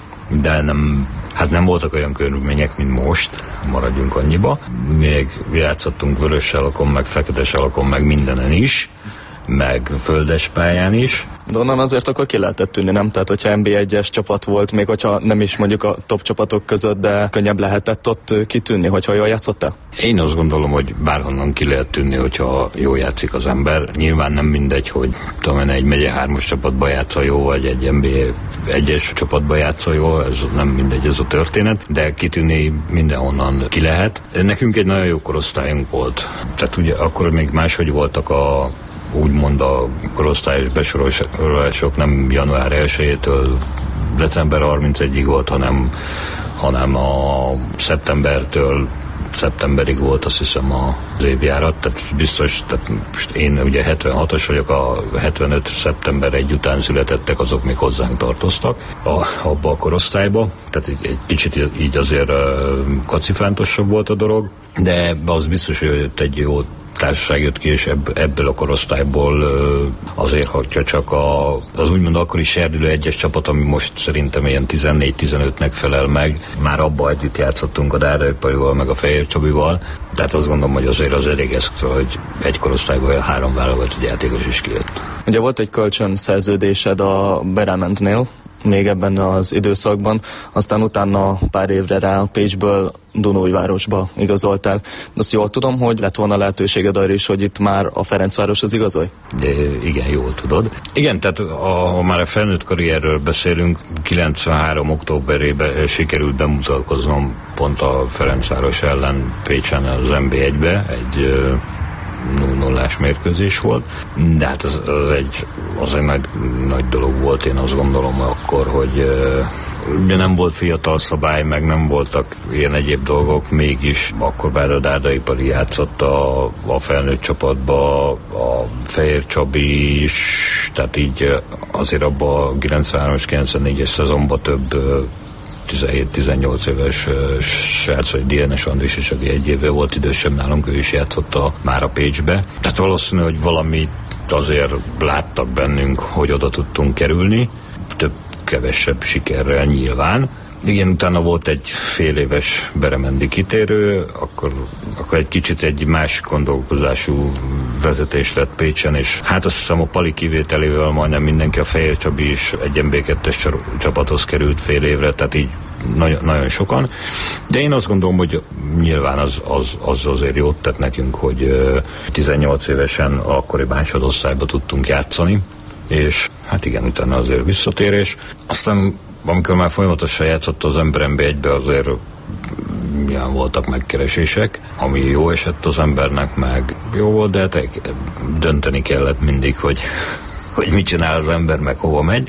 de nem, hát nem voltak olyan körülmények, mint most, maradjunk annyiba. Még játszottunk vörös salakon, meg fekete salakon, meg mindenen is, meg földes pályán is. De onnan azért akkor ki lehetett tűnni, nem? Tehát, hogyha em bé egyes csapat volt, még hogyha nem is mondjuk a top csapatok között, de könnyebb lehetett ott kitűnni, hogyha jól játszottál? Én azt gondolom, hogy bárhonnan ki lehet tűnni, hogyha jól játszik az ember. Nyilván nem mindegy, hogy tudom, egy megye hármas csapatba játszol jó, vagy egy em bé egyes csapatba játszol jó, ez nem mindegy ez a történet, de kitűnni mindenhonnan ki lehet. Nekünk egy nagyon jó korosztályunk volt. Tehát ugye akkor még máshogy voltak a úgymond a korosztályos besorolások nem január elsejétől december harmincegyediig volt, hanem, hanem a szeptembertől szeptemberig volt, azt hiszem, az évjárat, tehát biztos, tehát most én ugye hetvenhatos vagyok, a hetvenöt szeptember egy után születettek, azok még hozzánk tartoztak a, abba a korosztályba, tehát egy, egy kicsit így azért uh, kacifántosabb volt a dolog, de az biztos, hogy egy jó társaság jött ki, és ebb, ebből a korosztályból azért, hogyha csak a, az úgymond akkori serdülő egyes csapat, ami most szerintem ilyen tizennégy tizenötnek felel meg, már abba együtt játszottunk a Dárdai Palival, meg a Fehér Csabival, tehát azt gondolom, hogy azért az elég extra, hogy egy korosztályból olyan három válogatott játékos is kijött. Ugye volt egy kölcsön szerződésed a Berementnél, még ebben az időszakban, aztán utána pár évre rá a Pécsből Dunójvárosba igazoltál. De azt jól tudom, hogy lett volna lehetőséged arra is, hogy itt már a Ferencvároshoz igazolj? De igen, jól tudod. Igen, tehát ha már a felnőtt karrierről beszélünk, kilencvenhárom októberében sikerült bemutatkoznom pont a Ferencváros ellen Pécsen az em bé egybe, egy nulla nullás mérkőzés volt, de hát az, az egy, az egy nagy, nagy dolog volt, én azt gondolom akkor, hogy uh, ugye nem volt fiatal szabály, meg nem voltak ilyen egyéb dolgok, mégis akkor bár a Dárdai Pali játszott a, a felnőtt csapatba, a Fehér Csabi is, tehát így azért abban a kilencvenhárom kilencvennégyes szezonban több uh, tizenhét tizennyolc éves srác, vagy Dienes Andris is, aki egy éve volt idősebb nálunk, ő is játszott a, már a Pécsbe. Tehát valószínű, hogy valamit azért láttak bennünk, hogy oda tudtunk kerülni, több-kevesebb sikerrel nyilván. Igen, utána volt egy fél éves beremendi kitérő, akkor, akkor egy kicsit egy más gondolkozású vezetés lett Pécsen, és hát azt hiszem a Pali kivételével majdnem mindenki, a Fehér Csabi is egy em bé kettes csapathoz került fél évre, tehát így nagyon, nagyon sokan. De én azt gondolom, hogy nyilván az, az, az azért jót tett nekünk, hogy tizennyolc évesen akkori másodosztályba tudtunk játszani, és hát igen, utána azért visszatérés. Aztán amikor már folyamatosan játszott az ember em bé egybe, azért ilyen voltak megkeresések, ami jó esett az embernek, meg jó volt, de hát dönteni kellett mindig, hogy, hogy mit csinál az ember, meg hova megy.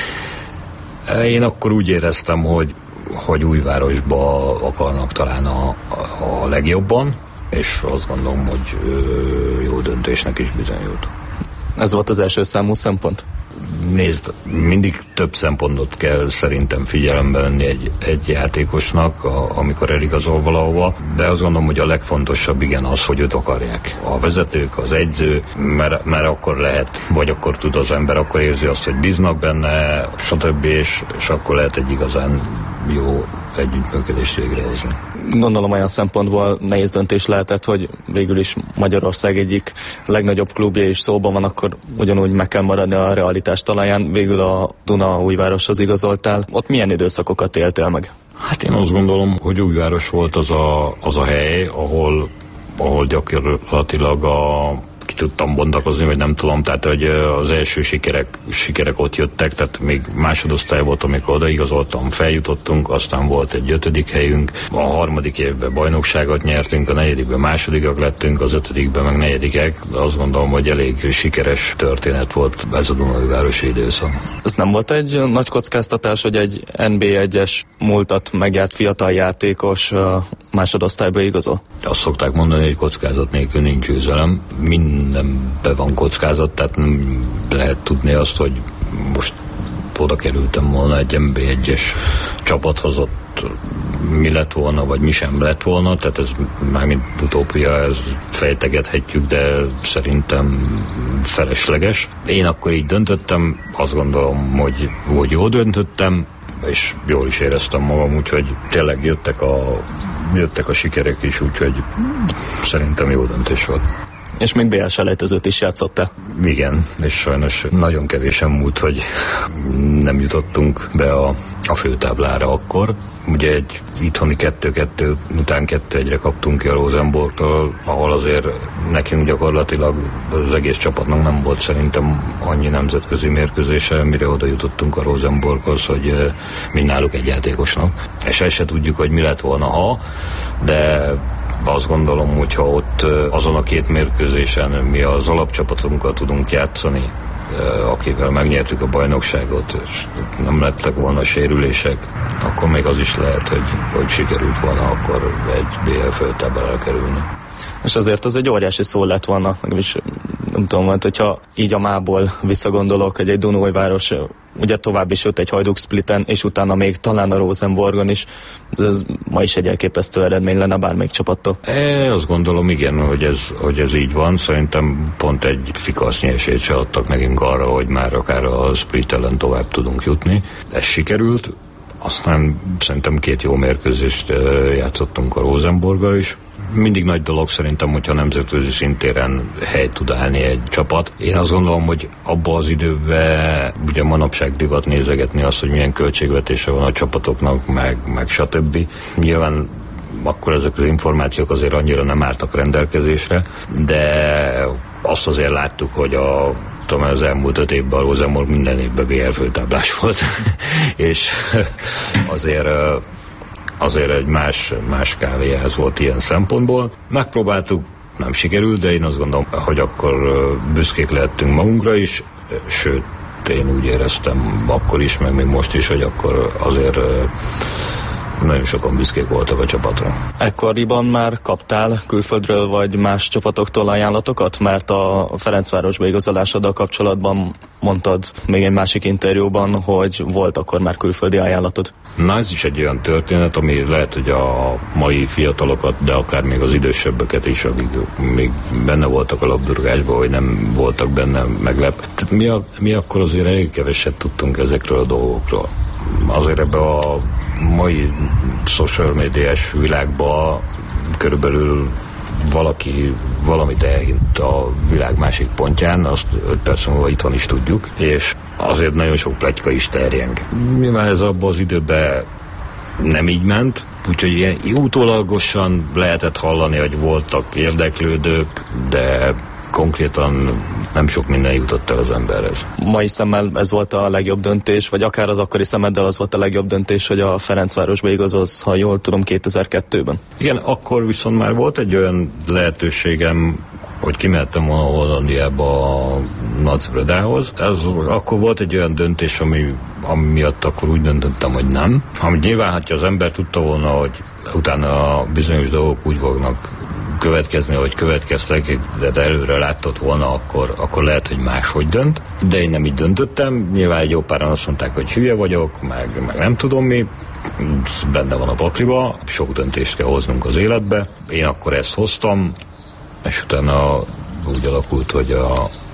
Én akkor úgy éreztem, hogy, hogy Újvárosba akarnak talán a, a legjobban, és azt gondolom, hogy jó döntésnek is bizonyult. Ez volt az első számú szempont? Nézd, mindig több szempontot kell szerintem figyelembe venni egy, egy játékosnak, a, amikor eligazol valahova, de azt gondolom, hogy a legfontosabb igen az, hogy őt akarják. A vezetők, az edző, mert, mert akkor lehet, vagy akkor tud az ember, akkor érzi azt, hogy bíznak benne, stb. És, és akkor lehet egy igazán jó együttműködést végrehozni. Gondolom olyan szempontból nehéz döntés lehetett, hogy végül is Magyarország egyik legnagyobb klubja is szóban van, akkor ugyanúgy meg kell maradni a realitás talaján. Végül a Dunaújvároshoz igazoltál. Ott milyen időszakokat éltél meg? Hát én azt gondolom, hogy Újváros volt az a, az a hely, ahol, ahol gyakorlatilag a tudtam bontakozni, vagy nem tudom, tehát hogy az első sikerek, sikerek ott jöttek, tehát még másodosztály volt, amikor odaigazoltam, feljutottunk, aztán volt egy ötödik helyünk, a harmadik évben bajnokságot nyertünk, a negyedikben másodikak lettünk, az ötödikben meg negyedikek, de azt gondolom, hogy elég sikeres történet volt ez a Dunaújvárosi időszak. Ez nem volt egy nagy kockáztatás, hogy egy en bé egyes múltat megjárt fiatal játékos másodosztályba igazol? Azt szokták mondani, hogy kockázat nélkül nincs győzelem. Mindenben van kockázat, tehát nem lehet tudni azt, hogy most oda kerültem volna egy en bé egyes csapathoz, ott mi lett volna, vagy mi sem lett volna, tehát ez mármint utópia, ez fejtegethetjük, de szerintem felesleges. Én akkor így döntöttem, azt gondolom, hogy, hogy jól döntöttem, és jól is éreztem magam, úgyhogy tényleg jöttek a, jöttek a sikerek is, úgyhogy szerintem jó döntés volt. És még bé el selejtezőt is játszottál? Igen, és sajnos nagyon kevésen múlt, hogy nem jutottunk be a, a főtáblára akkor. Ugye egy itthoni kettő-kettő után kettő egyre kaptunk ki a Rosenborgtól, ahol azért nekünk gyakorlatilag az egész csapatnak nem volt szerintem annyi nemzetközi mérkőzése, mire oda jutottunk a Rosenborghoz, hogy mi náluk egy játékosnak. És ezt se tudjuk, hogy mi lett volna ha, de azt gondolom, hogyha ott azon a két mérkőzésen mi az alapcsapatunkkal tudunk játszani, akivel megnyertük a bajnokságot, és nem lettek volna sérülések, akkor még az is lehet, hogy, hogy sikerült volna akkor egy bé el főtáblára kerülni. És azért az egy óriási szó lett volna, is nem tudom, mert hogyha így a mából visszagondolok, hogy egy Dunaújváros ugye tovább is jött egy Hajduk Spliten, és utána még talán a Rosenborgon is, ez ma is egy elképesztő eredmény lenne bármelyik csapattól. É, azt gondolom, igen, hogy ez, hogy ez így van. Szerintem pont egy fikasznyi esélyt se adtak nekünk arra, hogy már akár a Split ellen tovább tudunk jutni. Ez sikerült, aztán szerintem két jó mérkőzést játszottunk a Rosenborggal is. Mindig nagy dolog szerintem, hogyha nemzetközi szintéren helyt tud állni egy csapat. Én azt gondolom, hogy abban az időben ugye manapság divat nézegetni azt, hogy milyen költségvetése van a csapatoknak, meg, meg stb. Nyilván akkor ezek az információk azért annyira nem álltak rendelkezésre, de azt azért láttuk, hogy a az elmúlt öt évben a Rosenborg minden évben bé el főtáblás volt, és azért azért egy más, más kávéhez volt ilyen szempontból. Megpróbáltuk, nem sikerült, de én azt gondolom, hogy akkor büszkék lehettünk magunkra is, sőt, én úgy éreztem akkor is, meg még most is, hogy akkor azért nagyon sokan büszkék voltak a csapatra. Ekkoriban már kaptál külföldről vagy más csapatoktól ajánlatokat? Mert a Ferencvárosba igazolásoddal kapcsolatban mondtad még egy másik interjúban, hogy volt akkor már külföldi ajánlatod. Na, ez is egy olyan történet, ami lehet, hogy a mai fiatalokat, de akár még az idősebbeket is, akik még benne voltak a labdarúgásban, hogy nem voltak benne, meglep. Tehát mi, a, mi akkor azért elég keveset tudtunk ezekről a dolgokról. Azért ebbe a mai social médiás világban körülbelül valaki valamit elhint a világ másik pontján, azt öt perc múlva itthon is tudjuk, és azért nagyon sok pletyka is terjeng. Nyilván ez abban az időben nem így ment, úgyhogy ilyen utólagosan lehetett hallani, hogy voltak érdeklődők, de konkrétan nem sok minden jutott el az emberhez. Mai szemmel ez volt a legjobb döntés, vagy akár az akkori szemeddel az volt a legjobb döntés, hogy a Ferencvárosba igazolsz, ha jól tudom, kétezer-kettőben. Igen, akkor viszont már volt egy olyan lehetőségem, hogy kimehettem volna Hollandiába a Nagybredához. Ez akkor volt egy olyan döntés, ami, ami miatt akkor úgy döntöttem, hogy nem. Amit nyilván, hát az ember tudta volna, hogy utána bizonyos dolgok úgy fognak következni, hogy következtek, de előre látott volna, akkor, akkor lehet, hogy máshogy dönt. De én nem így döntöttem. Nyilván egy jó páran azt mondták, hogy hülye vagyok, meg, meg nem tudom mi. Benne van a pakliba, sok döntést kell hoznunk az életbe. Én akkor ezt hoztam, és utána úgy alakult, hogy a,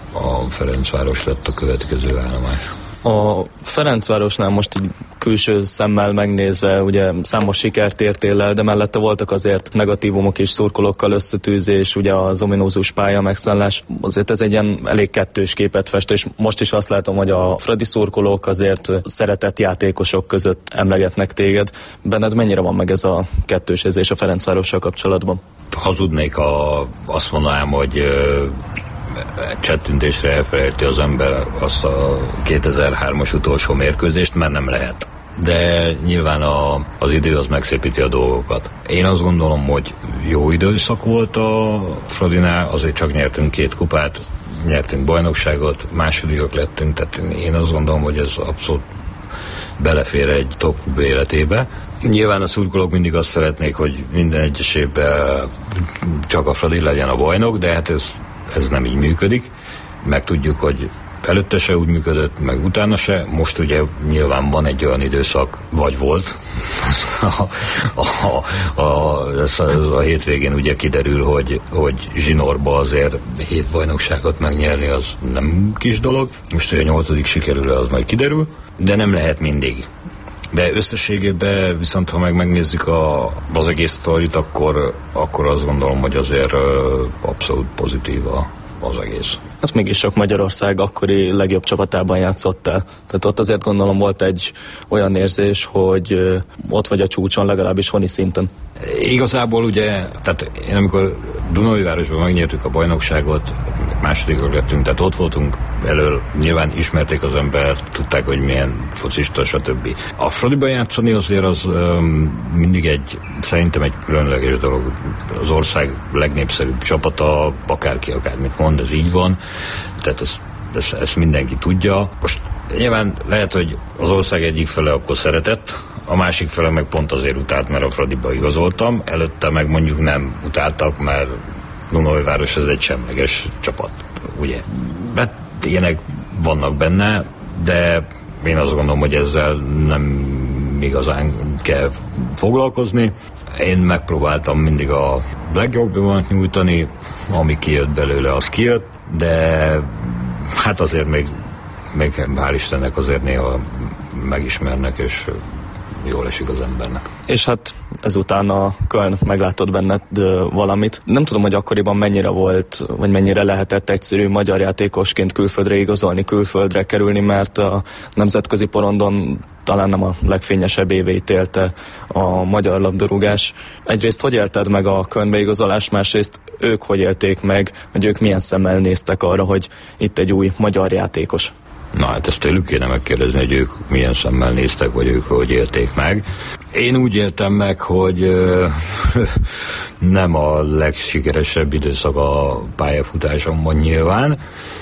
a Ferencváros lett a következő állomás. A Ferencvárosnál most így külső szemmel megnézve, ugye számos sikert értél el, de mellette voltak azért negatívumok és szurkolókkal összetűzés, ugye az ominózus pálya megszállás. Azért ez egy ilyen elég kettős képet fest, és most is azt látom, hogy a fradi szurkolók azért szeretett játékosok között emlegetnek téged. Benned mennyire van meg ez a kettős érzés a Ferencvárossal kapcsolatban? Hazudnék, ha azt mondanám, hogy csettintésre elfelejti az ember azt a kétezer-hármas utolsó mérkőzést, mert nem lehet. De nyilván a, az idő az megszépíti a dolgokat. Én azt gondolom, hogy jó időszak volt a Fradinál, azért csak nyertünk két kupát, nyertünk bajnokságot, másodikak lettünk, tehát én azt gondolom, hogy ez abszolút belefér egy top klub életébe. Nyilván a szurkolók mindig azt szeretnék, hogy minden egyes évben csak a Fradi legyen a bajnok, de hát ez, ez nem így működik. Meg tudjuk, hogy előtte se úgy működött, meg utána se. Most ugye nyilván van egy olyan időszak, vagy volt, a, a, a, a, a hétvégén ugye kiderül, hogy, hogy zsinórba azért hét bajnokságot megnyerni az nem kis dolog. Most ugye a nyolcadik sikerül, az majd kiderül, de nem lehet mindig. De összességében viszont, ha meg megnézzük a, az egész sztorit, akkor, akkor azt gondolom, hogy azért abszolút pozitív a az egész. Hát mégis sok Magyarország akkori legjobb csapatában játszott el. Tehát ott azért gondolom volt egy olyan érzés, hogy ott vagy a csúcson, legalábbis honi szinten. Igazából ugye, tehát én amikor Dunaújvárosban megnyertük a bajnokságot, másodikok lettünk, tehát ott voltunk elől, nyilván ismerték az ember, tudták, hogy milyen focista, stb. A Fradiban játszani azért az um, mindig egy, szerintem egy különleges dolog. Az ország legnépszerűbb csapata, akárki akármit mond, ez így van, tehát ezt, ezt, ezt mindenki tudja. Most nyilván lehet, hogy az ország egyik fele akkor szeretett, a másik fele meg pont azért utált, mert a Fradiba igazoltam, előtte meg mondjuk nem utáltak, mert Dunaújváros ez egy semleges csapat, ugye. Hát ilyenek vannak benne, de én azt gondolom, hogy ezzel nem igazán kell foglalkozni. Én megpróbáltam mindig a legjobbat nyújtani, ami kijött belőle, az kijött, de hát azért még, még hál' Istennek azért néha megismernek, és jól esik az embernek. És hát ezután a Köln meglátott benned valamit. Nem tudom, hogy akkoriban mennyire volt, vagy mennyire lehetett egyszerű magyar játékosként külföldre igazolni, külföldre kerülni, mert a nemzetközi porondon talán nem a legfényesebb éveit élte a magyar labdarúgás. Egyrészt hogy élted meg a Kölnbe igazolást, másrészt ők hogy élték meg, hogy ők milyen szemmel néztek arra, hogy itt egy új magyar játékos? Na hát ezt tőlük kéne megkérdezni, hogy ők milyen szemmel néztek, vagy ők hogy élték meg. Én úgy éltem meg, hogy ö, nem a legsikeresebb időszak a pályafutásomban nyilván,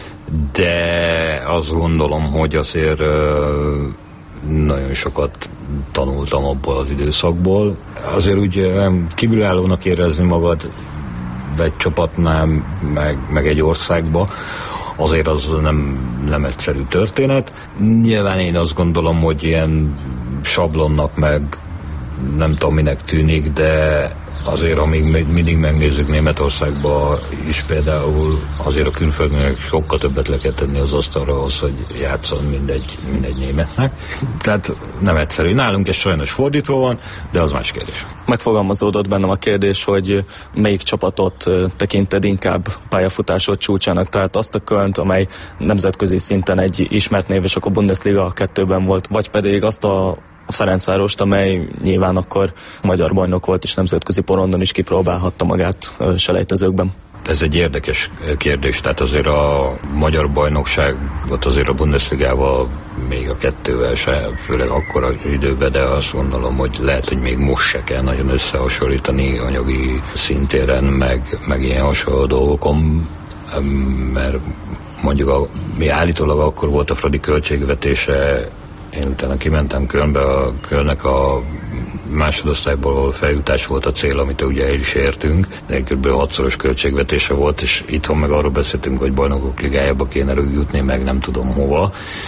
de azt gondolom, hogy azért ö, nagyon sokat tanultam abból az időszakból. Azért úgy kívülállónak érezni magad egy csapatnál, meg, meg egy országba, azért az nem, nem egyszerű történet. Nyilván én azt gondolom, hogy ilyen sablonnak meg nem tudom minek tűnik, de azért amíg mindig megnézzük Németországban is például, azért a külföldnek sokkal többet le kell tenni az asztalra ahhoz, hogy játszon mindegy, mindegy németnek. Tehát nem egyszerű. Nálunk ez sajnos fordítva van, de az más kérdés. Megfogalmazódott bennem a kérdés, hogy melyik csapatot tekinted inkább pályafutásod csúcsának, tehát azt a Kölnt, amely nemzetközi szinten egy ismert név, és akkor Bundesliga kettőben volt, vagy pedig azt a a Ferencvárost, amely nyilván akkor magyar bajnok volt, és nemzetközi porondon is kipróbálhatta magát selejtezőkben. Ez egy érdekes kérdés, tehát azért a magyar bajnokság volt azért a Bundesligával, még a kettővel se, főleg akkora időben, de azt gondolom, hogy lehet, hogy még most se kell nagyon összehasonlítani anyagi szintéren, meg, meg ilyen hasonló dolgokon, mert mondjuk a, mi állítólag akkor volt a Fradi költségvetése. Én utána kimentem Kölnbe, a Kölnnek a másodosztályból, ahol feljutás volt a cél, amit ugye el is értünk, de kb. hatszoros költségvetése volt, és itthon meg arról beszéltünk, hogy bajnokok ligájába kéne jutni, meg nem tudom hova.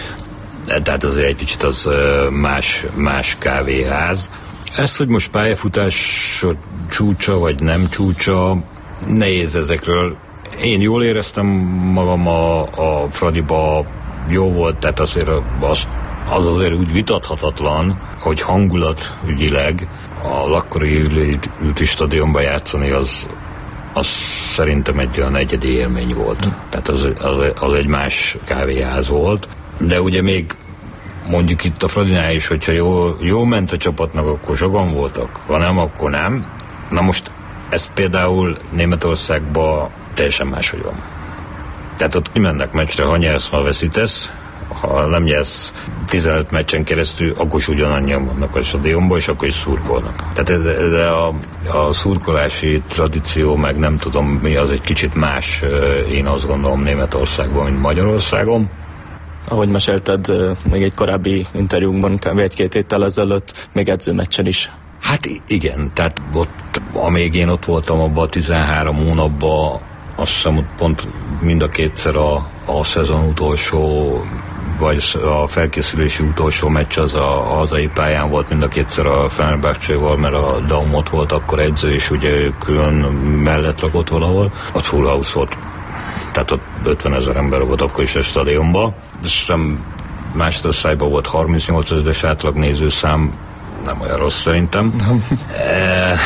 Tehát azért egy kicsit az más, más kávéház. Ez, hogy most pályafutás csúcsa, vagy nem csúcsa, nehéz ezekről. Én jól éreztem magam a, a Fradiba, jó volt, tehát azért azt az azért úgy vitathatatlan, hogy hangulatügyileg a akkori Ülti stadionban játszani az, az szerintem egy olyan egyedi élmény volt. Tehát az, az, az egy más kávéház volt. De ugye még mondjuk itt a Fradinál is, hogyha jó, jó ment a csapatnak, akkor sokan voltak, ha nem, akkor nem. Na most ez például Németországban teljesen máshogy van. Tehát ott kimennek meccsre, ha nyersz, ha veszítesz, ha nem nyersz tizenöt meccsen keresztül, akkor is ugyanannyian vannak a stadionban, és akkor is szurkolnak. Tehát ez, ez a, a szurkolási tradíció, meg nem tudom mi, az egy kicsit más, én azt gondolom, Németországban, mint Magyarországon. Ahogy mesélted még egy korábbi interjúnkban, kb. egy-két héttel ezelőtt, még edzőmeccsen is. Hát igen, tehát ott, amíg én ott voltam abban a tizenhárom hónapban, azt hiszem, ott pont mind a kétszer a, a szezon utolsó, vagy a felkészülési utolsó meccs az a hazai pályán volt, mind a kétszer a Fenerbahcséval, mert a Daum ott volt akkor edző, és ugye ő külön mellett lakott valahol. Ott full house volt, tehát ott ötvenezer ember volt akkor is a stadionban. Azt hiszem másodosztályban volt harmincnyolc ezres átlag nézőszám, nem olyan rossz szerintem. e,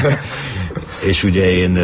és ugye én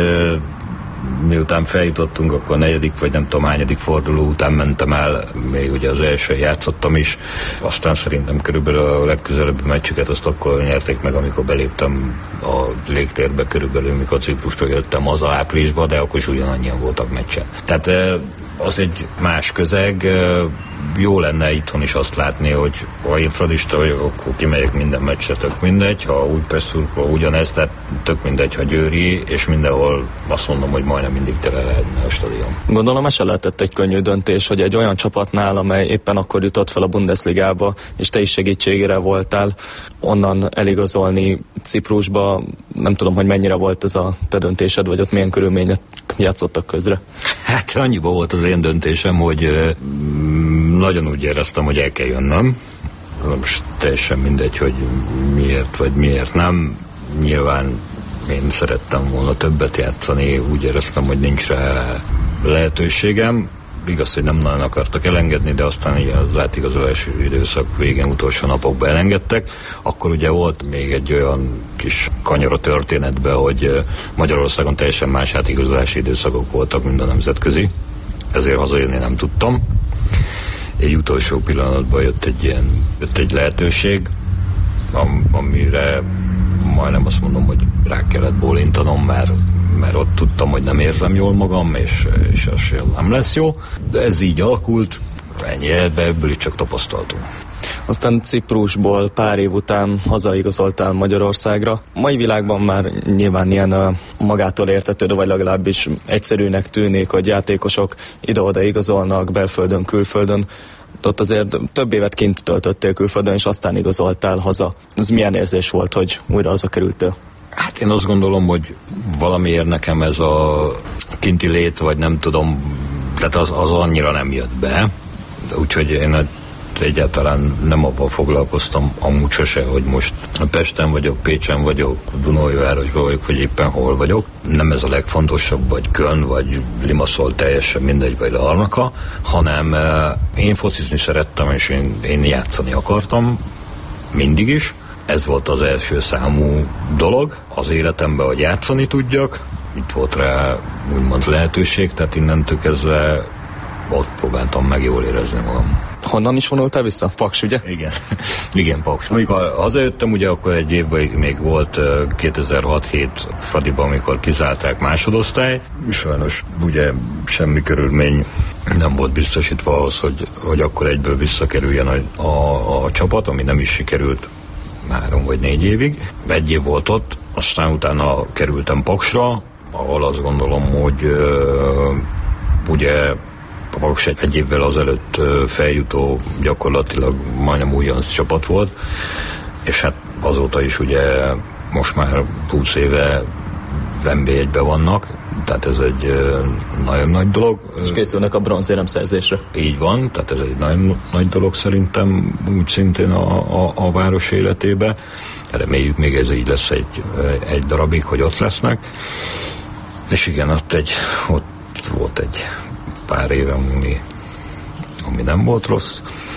miután feljutottunk, akkor a negyedik, vagy nem tudom, hányadik forduló után mentem el, még ugye az első játszottam is, aztán szerintem körülbelül a legközelebbi meccsüket azt akkor nyerték meg, amikor beléptem a légtérbe körülbelül, mikor Ciprusról jöttem haza áprilisba, de akkor is ugyanannyian voltak meccsen. Tehát az egy más közeg, jó lenne itthon is azt látni, hogy ha én fradista vagyok, akkor kimegyek minden meccsre, tök mindegy, ha Újpest szurkoló ugyanez, tehát tök mindegy, ha Győri, és mindenhol azt mondom, hogy majdnem mindig tele lehetne a stadion. Gondolom, ez se lehetett egy könnyű döntés, hogy egy olyan csapatnál, amely éppen akkor jutott fel a Bundesligába, és te is segítségére voltál, onnan eligazolni Ciprusba, nem tudom, hogy mennyire volt ez a te döntésed, vagy ott milyen körülmények játszottak közre? Hát annyiba volt az én döntésem, hogy nagyon úgy éreztem, hogy el kell jönnöm. Most teljesen mindegy, hogy miért vagy miért nem. Nyilván én szerettem volna többet játszani, úgy éreztem, hogy nincs rá lehetőségem. Igaz, hogy nem nagyon akartak elengedni, de aztán így az átigazolási időszak végén utolsó napokban elengedtek. Akkor ugye volt még egy olyan kis kanyar a történetben, hogy Magyarországon teljesen más átigazolási időszakok voltak, mint a nemzetközi. Ezért hazajönni nem tudtam. Egy utolsó pillanatban jött egy ilyen, jött egy lehetőség, am, amire majdnem azt mondom, hogy rá kellett bólintanom, mert, mert ott tudtam, hogy nem érzem jól magam, és, és az nem lesz jó. De ez így alakult, ennyi, ebből is csak tapasztaltunk. Aztán Ciprusból pár év után hazaigazoltál Magyarországra. Mai világban már nyilván ilyen uh, magától értetődő, vagy legalábbis egyszerűnek tűnik, hogy játékosok ide-oda igazolnak belföldön, külföldön. Ott azért több évet kint töltöttél külföldön, és aztán igazoltál haza. Ez milyen érzés volt, hogy újra hazakerültél? Hát én azt gondolom, hogy valamiért nekem ez a kinti lét, vagy nem tudom, tehát az, az annyira nem jött be. Úgyhogy én egyáltalán nem abban foglalkoztam amúgy sose, hogy most Pesten vagyok, Pécsen vagyok, Dunaújvárosban vagyok, vagy éppen hol vagyok. Nem ez a legfontosabb, vagy Köln, vagy Limassol, teljesen mindegy, vagy Larnaka, hanem én focizni szerettem, és én, én játszani akartam, mindig is. Ez volt az első számú dolog az életemben, hogy játszani tudjak. Itt volt rá úgymond lehetőség, tehát innentől kezdve ott próbáltam meg jól érezni magam. Honnan is vonultál vissza? Paks, ugye? Igen, igen, Paks. Amikor hazajöttem, ugye akkor egy év még volt kétezer-hat hét Fradiban, amikor kizárták másodosztály. Sajnos ugye semmi körülmény nem volt biztosítva ahhoz, hogy, hogy akkor egyből visszakerüljen a, a, a csapat, ami nem is sikerült három vagy négy évig. Egy év volt ott, aztán utána kerültem Paksra, ahol azt gondolom, hogy uh, ugye a Paks egy, egy évvel azelőtt feljutó gyakorlatilag majdnem újonc csapat volt, és hát azóta is ugye most már húsz éve en bé egyben vannak, tehát ez egy nagyon nagy dolog. És készülnek a bronzérem szerzésre. Így van, tehát ez egy nagyon nagy dolog szerintem úgy szintén a, a, a város életébe. Reméljük még ez így lesz egy, egy darabig, hogy ott lesznek. És igen, ott, egy, ott volt egy pár éve, ami, ami nem volt rossz.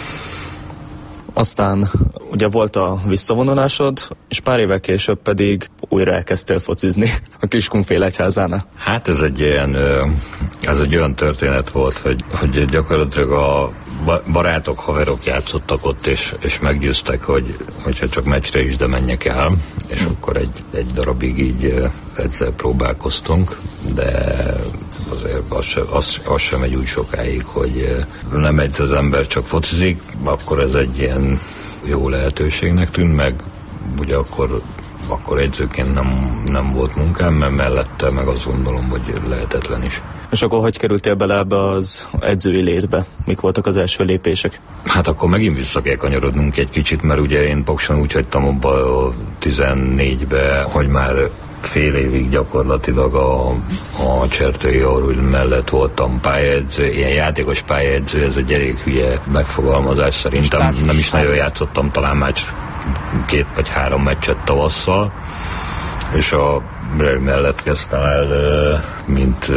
Aztán ugye volt a visszavonulásod, és pár évvel később pedig újra elkezdtél focizni a Kiskunfélegyházánál. Hát ez egy ilyen, ez egy olyan történet volt, hogy, hogy gyakorlatilag a barátok, haverok játszottak ott, és, és meggyőztek, hogy hogyha csak meccsre is, de menjek el, és akkor egy, egy darabig így ezzel próbálkoztunk, de azért az sem, az, az sem megy úgy sokáig, hogy nem edz az ember, csak focizik, akkor ez egy ilyen jó lehetőségnek tűnt, meg ugye akkor, akkor edzőként nem, nem volt munkám, mert mellette meg azt gondolom, hogy lehetetlen is. És akkor hogy kerültél bele ebbe az edzői létbe? Mik voltak az első lépések? Hát akkor megint vissza kell kanyarodnunk egy kicsit, mert ugye én Pakson úgy hagytam abba a tizennégybe, hogy már fél évig gyakorlatilag a, a Csertői Aurul mellett voltam pályaedző, ilyen játékos pályaedző, ez egy elég hülye megfogalmazás szerintem, nem is nagyon játszottam, talán már két vagy három meccset tavasszal, és a Brel mellett kezdtem el, mint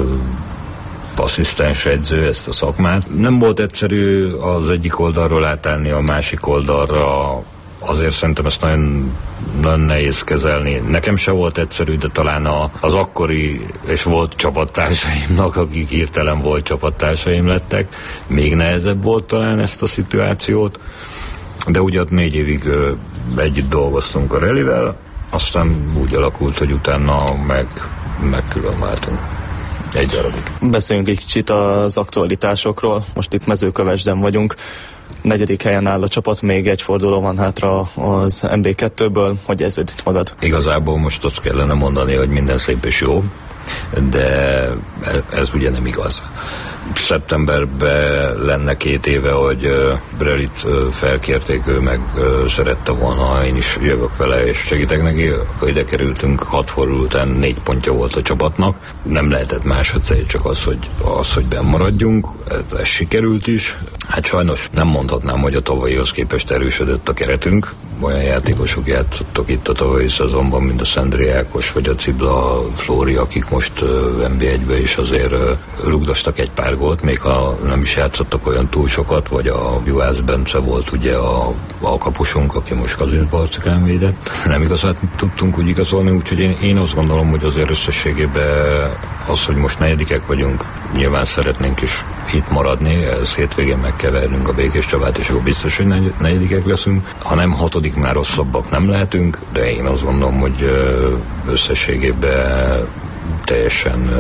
asszisztens edző ezt a szakmát. Nem volt egyszerű az egyik oldalról átállni a másik oldalra, azért szerintem ezt nagyon, nagyon nehéz kezelni. Nekem se volt egyszerű, de talán a, az akkori és volt csapattársaimnak, akik hirtelen volt csapattársaim lettek, még nehezebb volt talán ezt a szituációt, de ugye ott négy évig ö, együtt dolgoztunk a Relivel, aztán úgy alakult, hogy utána meg, megkülönváltunk. Egy darabig. Beszéljünk egy kicsit az aktualitásokról. Most itt Mezőkövesden vagyunk. Negyedik helyen áll a csapat, még egy forduló van hátra az en bé kettőből. Hogy érzed itt magad? Igazából most azt kellene mondani, hogy minden szép és jó, de ez ugye nem igaz. Szeptemberben lenne két éve, hogy uh, Brelit uh, felkérték, ő meg uh, szerette volna, én is jövök vele és segítek neki. Akkor ide kerültünk, hat forduló után négy pontja volt a csapatnak. Nem lehetett másodszor, csak az, hogy, az, hogy benn maradjunk. Ez, ez sikerült is. Hát sajnos nem mondhatnám, hogy a tavalyihoz képest erősödött a keretünk. Olyan játékosok játszottak itt a tavalyi szezonban, mint a Szendré Ákos vagy a Cibla Flóri, akik most uh, en bé egybe is azért uh, rugdostak egy pár gólt, még ha nem is játszottak olyan túl sokat, vagy a Juhász Bence volt ugye a, a kapusunk, aki most Kazinsz Barcikán védett. Nem igazán tudtunk úgy igazolni, úgyhogy én, én azt gondolom, hogy azért összességében az, hogy most negyedikek vagyunk, nyilván szeretnénk is itt maradni, ez hétvégén meg kell vernünk a Békés Csabát, és akkor biztos, hogy negyedikek leszünk. Ha nem hatodik, már rosszabbak nem lehetünk, de én azt gondolom, hogy összességében teljesen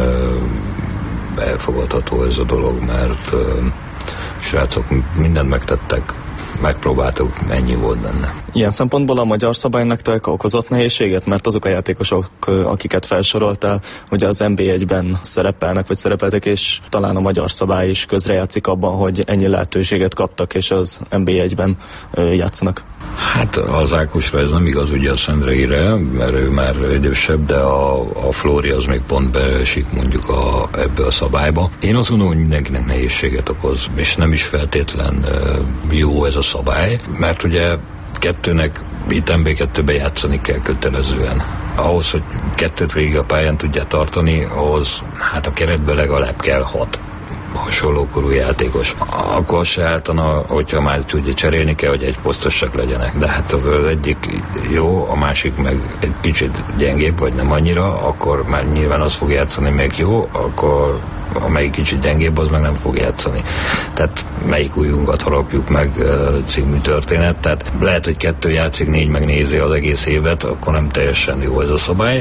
elfogadható ez a dolog, mert uh, srácok mindent megtettek, megpróbáltuk, ennyi volt benne. Ilyen szempontból a magyar szabály nektek okozott nehézséget, mert azok a játékosok, akiket felsoroltál, hogy az en bé egyben szerepelnek, vagy szerepeltek, és talán a magyar szabály is közrejátszik abban, hogy ennyi lehetőséget kaptak, és az en bé egyben játszanak. Hát az Ákosra ez nem igaz ugye a Szendreire, mert ő már idősebb, de a, a Flóri az még pont beesik mondjuk a, ebbe a szabályba. Én azt gondolom, hogy mindenkinek nehézséget okoz, és nem is feltétlen jó ez a szabály, mert ugye kettőnek itt en bé kettőben játszani kell kötelezően. Ahhoz, hogy kettőt végig a pályán tudja tartani, ahhoz hát a keretben legalább kell hat hasonlókorú játékos. Akkor se álltana, hogyha már tudja cserélni kell, hogy egy posztosak legyenek. De hát az egyik jó, a másik meg egy kicsit gyengébb, vagy nem annyira, akkor már nyilván az fog játszani meg jó, akkor amelyik kicsit gyengébb, az meg nem fog játszani. Tehát melyik újunkat harapjuk meg című történet. Tehát lehet, hogy kettő játszik, négy megnézi az egész évet, akkor nem teljesen jó ez a szabály.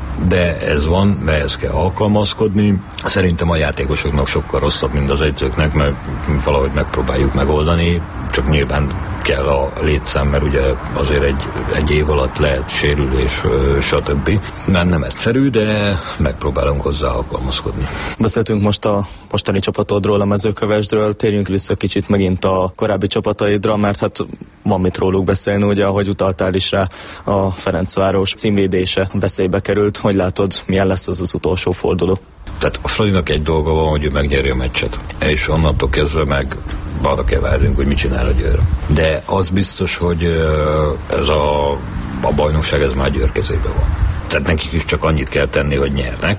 De ez van, mert ezt kell alkalmazkodni. Szerintem a játékosoknak sokkal rosszabb, mint az edzőknek, mert valahogy megpróbáljuk megoldani, csak nyilván kell a létszám, mert ugye azért egy, egy év alatt lehet sérülés, stb. Mert nem egyszerű, de megpróbálunk hozzá alkalmazkodni. Beszéltünk most a mostani csapatodról, a Mezőkövesdről, térjünk vissza kicsit megint a korábbi csapataidra, mert hát van mit róluk beszélni, ugye, ahogy utaltál is rá, a Ferencváros címvédése veszélybe került. Hogy látod, milyen lesz ez az utolsó forduló? Tehát a Fradinak egy dolga van, hogy ő megnyeri a meccset, és onnantól kezdve meg arra kell várjunk, hogy mit csinál a Győr. De az biztos, hogy ez a, a bajnokság ez már Győr kezében van. Tehát nekik is csak annyit kell tenni, hogy nyernek,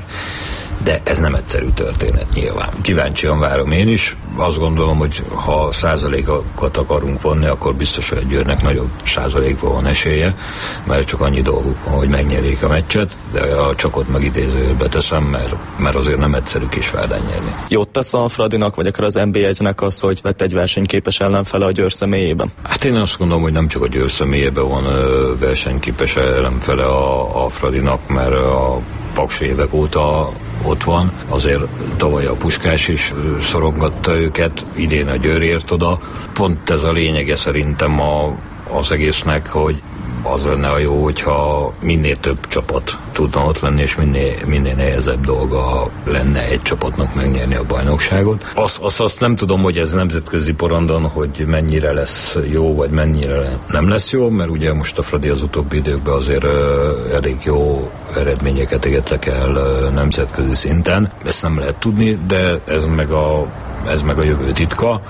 de ez nem egyszerű történet nyilván. Kíváncsian várom én is. Azt gondolom, hogy ha százalékokat akarunk vonni, akkor biztos, hogy a Győrnek nagyobb százalékban van esélye, mert csak annyi dolguk van, hogy megnyerik a meccset, de a csakot megidézőjelbe teszem, mert, mert azért nem egyszerű Kisvárdán nyerni. Jót tesz a Fradinak, vagy akár az en bé egynek az, hogy lett egy versenyképes ellenfele a Győr személyében? Hát én azt gondolom, hogy nem csak a Győr személyében van versenyképes ellenfele a, a Fradinak, mert a Paksi évek óta ott van. Azért tavaly a Puskás is szorongatta őket, idén a Győr ért oda. Pont ez a lényege szerintem a, az egésznek, hogy az lenne a jó, hogyha minél több csapat tudna ott lenni, és minél, minél nehezebb dolga lenne egy csapatnak megnyerni a bajnokságot. Azt, azt, azt nem tudom, hogy ez nemzetközi porondon, hogy mennyire lesz jó, vagy mennyire nem lesz jó, mert ugye most a Fradi az utóbbi időkben azért uh, elég jó eredményeket égetek el uh, nemzetközi szinten. Ezt nem lehet tudni, de ez meg a, ez meg a jövő titka.